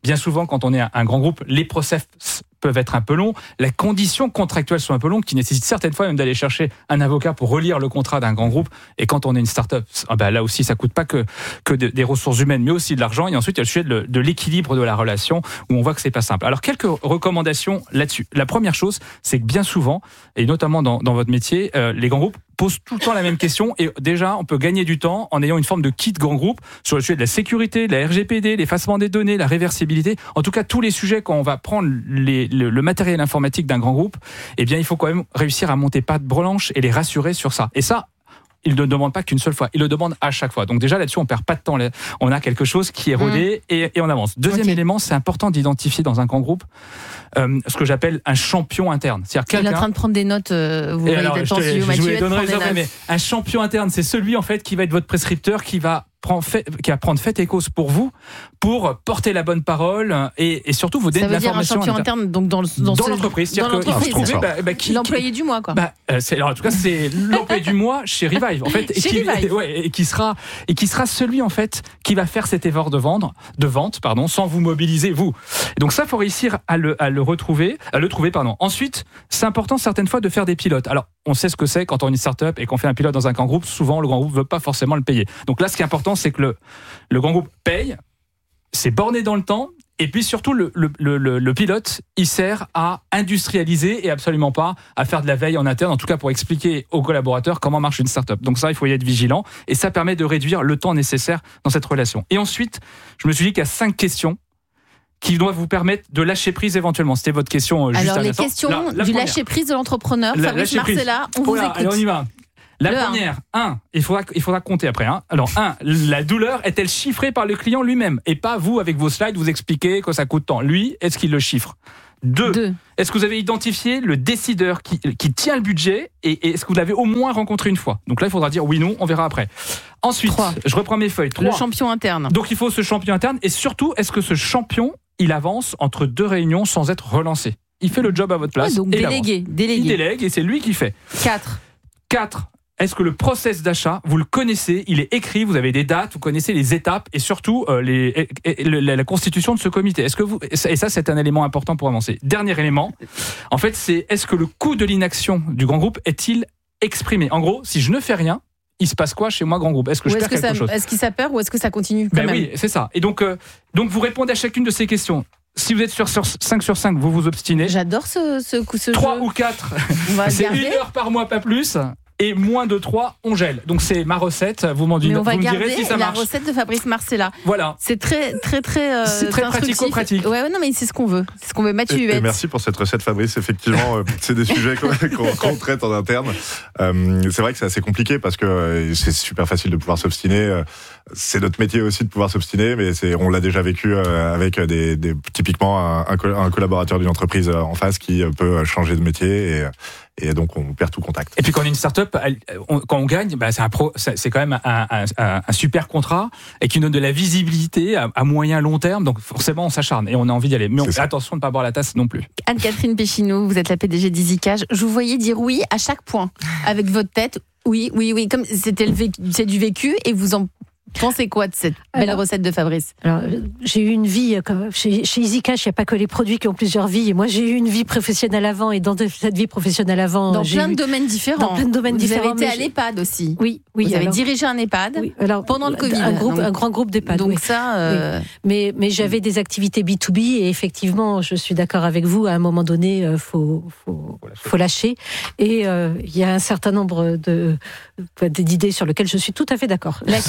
bien souvent, quand on est un, un grand groupe, les process peuvent être un peu longs, les conditions contractuelles sont un peu longues, qui nécessitent certaines fois même d'aller chercher un avocat pour relire le contrat d'un grand groupe. Et quand on est une start-up, ben là aussi, ça coûte pas que, que de, des ressources humaines, mais aussi de l'argent. Et ensuite, il y a le sujet de, de l'équilibre de la relation, où on voit que c'est pas simple. Alors, quelques recommandations là-dessus. La première chose, c'est que bien souvent, et notamment dans, dans votre métier, euh, les grands groupes posent tout le temps la même question, et déjà, on peut gagner du temps en ayant une forme de kit grand groupe sur le sujet de la sécurité, de la R G P D, l'effacement des données, la réversibilité. En tout cas, tous les sujets, quand on va prendre les, le, le matériel informatique d'un grand groupe, eh bien, il faut quand même réussir à monter patte blanche et les rassurer sur ça. Et ça, il ne demande pas qu'une seule fois, il le demande à chaque fois. Donc déjà là-dessus, on perd pas de temps. On a quelque chose qui est rodé mmh. et, et on avance. Deuxième okay. élément, c'est important d'identifier dans un grand groupe euh, ce que j'appelle un champion interne. C'est-à-dire quelqu'un. Il est en train de prendre des notes. Euh, vous voyez peut-être en studio, Mathieu. Je vous donnerai les notes, mais un champion interne, c'est celui en fait qui va être votre prescripteur, qui va Fait, qui va prendre fait et cause pour vous, pour porter la bonne parole et, et surtout vous donner de l'information. Ça veut dire un champion interne, donc dans, le, dans, dans ce, l'entreprise. Dans l'entreprise, que, c'est bah, bah, qui, l'employé du mois, quoi. Bah, c'est, alors, en tout cas, c'est l'employé du mois chez Revive, en fait, et chez qui, Revive. Ouais, et qui sera et qui sera celui en fait qui va faire cet effort de vendre, de vente, pardon, sans vous mobiliser vous. Et donc ça, faut réussir à le à le retrouver, à le trouver, pardon. Ensuite, c'est important certaines fois de faire des pilotes. Alors, on sait ce que c'est quand on est une start-up et qu'on fait un pilote dans un grand groupe. Souvent, le grand groupe veut pas forcément le payer. Donc là, ce qui est important, c'est que le Le grand groupe paye, c'est borné dans le temps, et puis surtout le, le, le, le pilote, il sert à industrialiser et absolument pas à faire de la veille en interne, en tout cas pour expliquer aux collaborateurs comment marche une start-up. Donc ça, il faut y être vigilant, et ça permet de réduire le temps nécessaire dans cette relation. Et ensuite, je me suis dit qu'il y a cinq questions qui doivent vous permettre de lâcher prise éventuellement. C'était votre question juste alors, à les l'instant. questions la, la du première. lâcher prise de l'entrepreneur, la, Fabrice Marcella, on vous là, écoute. Allez, on y va. La le première, un. un, il faudra, il faudra compter après. Hein. Alors, un, la douleur est-elle chiffrée par le client lui-même et pas vous avec vos slides, vous expliquez que ça coûte tant. Lui, est-ce qu'il le chiffre ? Deux, Deux. Est-ce que vous avez identifié le décideur qui, qui tient le budget et, et est-ce que vous l'avez au moins rencontré une fois ? Donc là, il faudra dire oui, non, on verra après. Ensuite, Trois. je reprends mes feuilles. Trois. Le champion interne. Donc il faut ce champion interne et surtout, est-ce que ce champion, il avance entre deux réunions sans être relancé ? Il fait le job à votre place. Ouais, donc et délégué, délégué. Il délègue et c'est lui qui fait. Quatre. Quatre. Est-ce que le process d'achat, vous le connaissez, il est écrit, vous avez des dates, vous connaissez les étapes et surtout euh, les, et, et, et, la, la constitution de ce comité. Est-ce que vous et ça c'est un élément important pour avancer. Dernier élément, en fait, c'est est-ce que le coût de l'inaction du grand groupe est-il exprimé ? En gros, si je ne fais rien, il se passe quoi chez moi grand groupe ? Est-ce que je est-ce perds que quelque ça, chose ? Est-ce qu'il s'appelle ou est-ce que ça continue quand ben même ? Oui, c'est ça. Et donc, euh, donc vous répondez à chacune de ces questions. Si vous êtes sur, sur cinq sur cinq, vous vous obstinez. J'adore ce, ce, ce trois jeu. ou quatre, c'est garder. Une heure par mois, pas plus. Et moins de trois, on gèle. Donc c'est ma recette. Vous m'en direz, on va vous me garder direz si ça la marche. recette de Fabrice Marcella. Voilà. C'est très très très. Euh, c'est très pratico-pratique. Ouais, ouais, non, mais c'est ce qu'on veut. C'est ce qu'on veut. Mathieu Huet. Merci pour cette recette, Fabrice. Effectivement, c'est des sujets qu'on, qu'on traite en interne. Euh, c'est vrai que c'est assez compliqué parce que c'est super facile de pouvoir s'obstiner. C'est notre métier aussi de pouvoir s'obstiner, mais c'est, on l'a déjà vécu avec des, des typiquement un, un collaborateur d'une entreprise en face qui peut changer de métier et. Et donc, on perd tout contact. Et puis, quand on est une start-up, on, quand on gagne, bah, c'est, un pro, c'est, c'est quand même un, un, un, un super contrat et qui donne de la visibilité à, à moyen, long terme. Donc, forcément, on s'acharne et on a envie d'y aller. Mais on, attention de ne pas boire la tasse non plus. Anne-Catherine Péchineau, vous êtes la P D G d'EasyCash. Je vous voyais dire oui à chaque point avec votre tête. Oui, oui, oui. Comme c'était le vécu, c'est du vécu et vous en pensez quoi de cette belle alors, recette de Fabrice ? Alors, j'ai eu une vie, chez, chez EasyCash, il n'y a pas que les produits qui ont plusieurs vies. Et moi, j'ai eu une vie professionnelle avant, et dans cette vie professionnelle avant... Dans j'ai plein eu, de domaines différents. Dans plein de domaines vous différents. Vous avez été à l'EHPAD aussi. Oui, oui. Vous alors, avez dirigé un EHPAD oui, alors, pendant le Covid. Un, groupe, donc, un grand groupe d'EHPAD. Donc oui. ça... Euh... Oui. Mais, mais j'avais des activités B to B, et effectivement, je suis d'accord avec vous, à un moment donné, il faut, faut, faut lâcher. Et il euh, y a un certain nombre de, d'idées sur lesquelles je suis tout à fait d'accord. Laquelle ?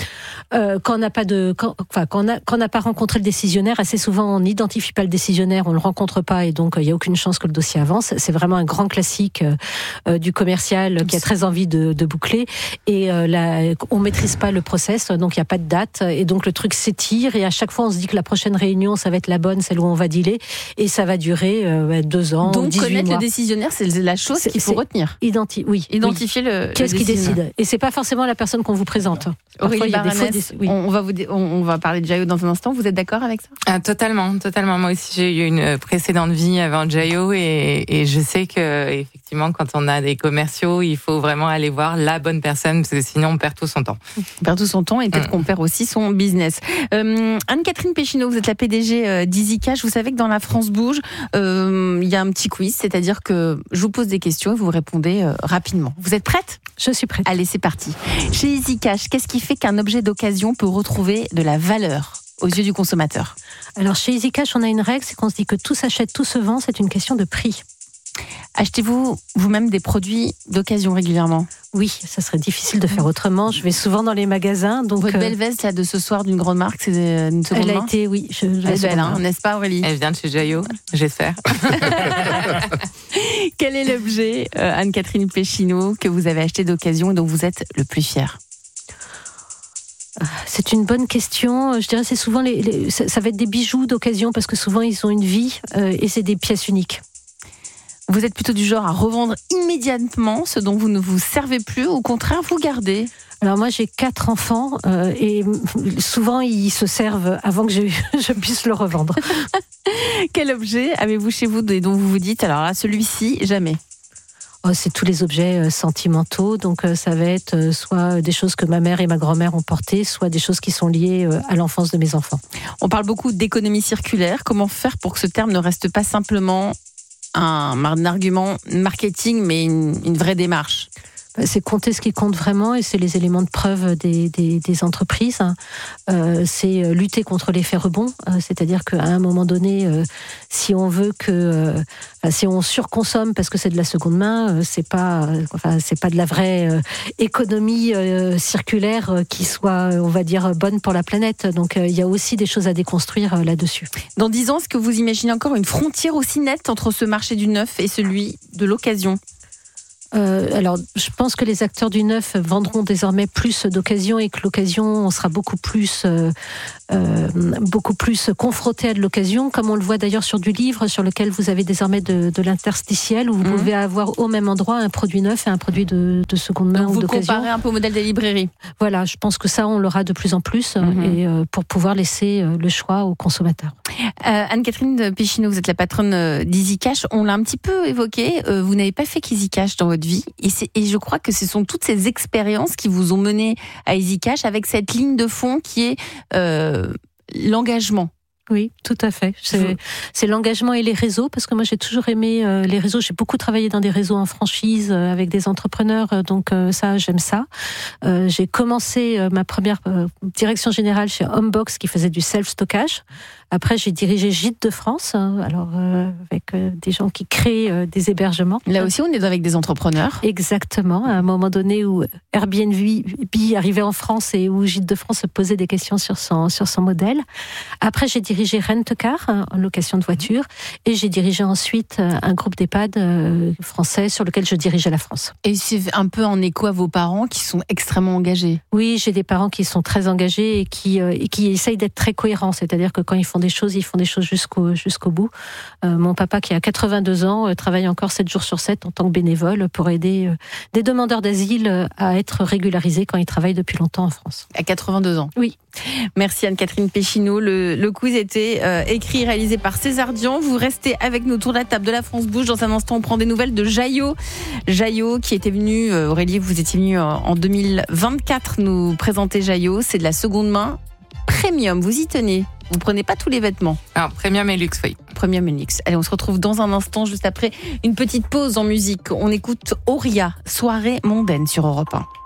Euh, quand on n'a pas de, quand, enfin, quand on a, quand on n'a pas rencontré le décisionnaire, assez souvent on n'identifie pas le décisionnaire, on le rencontre pas et donc il euh, y a aucune chance que le dossier avance. C'est vraiment un grand classique euh, du commercial qui a très envie de, de boucler et euh, là, on maîtrise pas le process, donc il y a pas de date et donc le truc s'étire et à chaque fois on se dit que la prochaine réunion ça va être la bonne, celle où on va dealer et ça va durer euh, deux ans. Donc dix-huit connaître mois. Le décisionnaire, c'est la chose c'est, qu'il faut retenir. Identi- oui. Identifier oui. le. Qu'est-ce le qui décide ? Et c'est pas forcément la personne qu'on vous présente. Aurélie Parfois, il y a des fautes Oui. On, va vous, on, on va parler de Jayo dans un instant. Vous êtes d'accord avec ça? Ah, totalement, totalement. Moi aussi, j'ai eu une précédente vie avant Jayo et, et je sais que effectivement, quand on a des commerciaux, il faut vraiment aller voir la bonne personne parce que sinon, on perd tout son temps. On perd tout son temps et peut-être mmh. qu'on perd aussi son business. Euh, Anne-Catherine Péchineau, vous êtes la P D G d'EasyCash. Vous savez que dans la France Bouge, euh, il y a un petit quiz, c'est-à-dire que je vous pose des questions et vous répondez euh, rapidement. Vous êtes prête? Je suis prête. Allez, c'est parti. Chez EasyCash, qu'est-ce qui fait qu'un objet d'occasion peut retrouver de la valeur aux yeux du consommateur? Alors, chez EasyCash, on a une règle, c'est qu'on se dit que tout s'achète, tout se vend, c'est une question de prix. Achetez-vous vous-même des produits d'occasion régulièrement? Oui, ça serait difficile de faire autrement. Je vais souvent dans les magasins. Donc votre belle veste là, de ce soir d'une grande marque, c'est une seconde main? Elle a été, oui. Je, Elle est belle, hein, n'est-ce pas Aurélie? Elle vient de chez Jayo, j'espère. Quel est l'objet, euh, Anne-Catherine Péchineau, que vous avez acheté d'occasion et dont vous êtes le plus fier? C'est une bonne question. Je dirais c'est souvent les, les ça, ça va être des bijoux d'occasion parce que souvent ils ont une vie euh, et c'est des pièces uniques. Vous êtes plutôt du genre à revendre immédiatement ce dont vous ne vous servez plus, au contraire, vous gardez? Alors moi j'ai quatre enfants euh, et souvent ils se servent avant que je, je puisse le revendre. Quel objet avez-vous chez vous dont vous vous dites, alors là celui-ci, jamais? Oh, c'est tous les objets euh, sentimentaux, donc euh, ça va être euh, soit des choses que ma mère et ma grand-mère ont portées, soit des choses qui sont liées euh, à l'enfance de mes enfants. On parle beaucoup d'économie circulaire. Comment faire pour que ce terme ne reste pas simplement un, un argument marketing, mais une, une vraie démarche? C'est compter ce qui compte vraiment et c'est les éléments de preuve des, des, des entreprises. Euh, c'est lutter contre l'effet rebond, euh, c'est-à-dire qu'à un moment donné, euh, si on veut que, euh, si on surconsomme parce que c'est de la seconde main, euh, c'est pas, euh, enfin, c'est pas de la vraie euh, économie euh, circulaire euh, qui soit, on va dire, bonne pour la planète. Donc, euh, il y a aussi des choses à déconstruire euh, là-dessus. Dans dix ans, est-ce que vous imaginez encore une frontière aussi nette entre ce marché du neuf et celui de l'occasion? Euh, alors, je pense que les acteurs du neuf vendront désormais plus d'occasion et que l'occasion, on sera beaucoup plus, euh, euh, beaucoup plus confronté à de l'occasion, comme on le voit d'ailleurs sur du livre, sur lequel vous avez désormais de, de l'interstitiel, où vous mmh. pouvez avoir au même endroit un produit neuf et un produit de, de seconde main. Donc ou vous d'occasion. Comparez un peu au modèle des librairies. Voilà, je pense que ça, on l'aura de plus en plus, mmh. et euh, pour pouvoir laisser euh, le choix aux consommateurs. Euh, Anne-Catherine Péchineau, vous êtes la patronne d'EasyCash. On l'a un petit peu évoqué. Euh, vous n'avez pas fait qu'EasyCash dans votre vie. Et, c'est, et je crois que ce sont toutes ces expériences qui vous ont mené à EasyCash avec cette ligne de fond qui est euh, l'engagement. Oui, tout à fait. C'est, c'est l'engagement et les réseaux, parce que moi j'ai toujours aimé euh, les réseaux. J'ai beaucoup travaillé dans des réseaux en franchise euh, avec des entrepreneurs, euh, donc euh, ça j'aime ça. Euh, j'ai commencé euh, ma première euh, direction générale chez Homebox qui faisait du self-stockage. Après j'ai dirigé Gîtes de France, hein, alors euh, avec euh, des gens qui créent euh, des hébergements. Là aussi on est avec des entrepreneurs. Exactement. À un moment donné où Airbnb arrivait en France et où Gîtes de France se posait des questions sur son sur son modèle. Après j'ai dirigé dirigé Rent-A-Car, en location de voiture, et j'ai dirigé ensuite un groupe d'EHPAD français sur lequel je dirigeais la France. Et c'est un peu en écho à vos parents qui sont extrêmement engagés. Oui, j'ai des parents qui sont très engagés et qui, et qui essayent d'être très cohérents, c'est-à-dire que quand ils font des choses, ils font des choses jusqu'au, jusqu'au bout. Euh, mon papa, qui a quatre-vingt-deux ans, travaille encore sept jours sur sept en tant que bénévole pour aider des demandeurs d'asile à être régularisés quand ils travaillent depuis longtemps en France. À quatre-vingt-deux ans? Oui. Merci Anne-Catherine Péchineau. Le, le quiz était euh, écrit et réalisé par César Dian. Vous restez avec nous autour de la table de la France Bouge. Dans un instant, on prend des nouvelles de Jayo. Jayo qui était venu, euh, Aurélie, vous étiez venu en deux mille vingt-quatre nous présenter Jayo. C'est de la seconde main premium. Vous y tenez. Vous prenez pas tous les vêtements. Alors, premium et luxe, oui. Premium et luxe. Allez, on se retrouve dans un instant, juste après une petite pause en musique. On écoute Auria, soirée mondaine sur Europe un.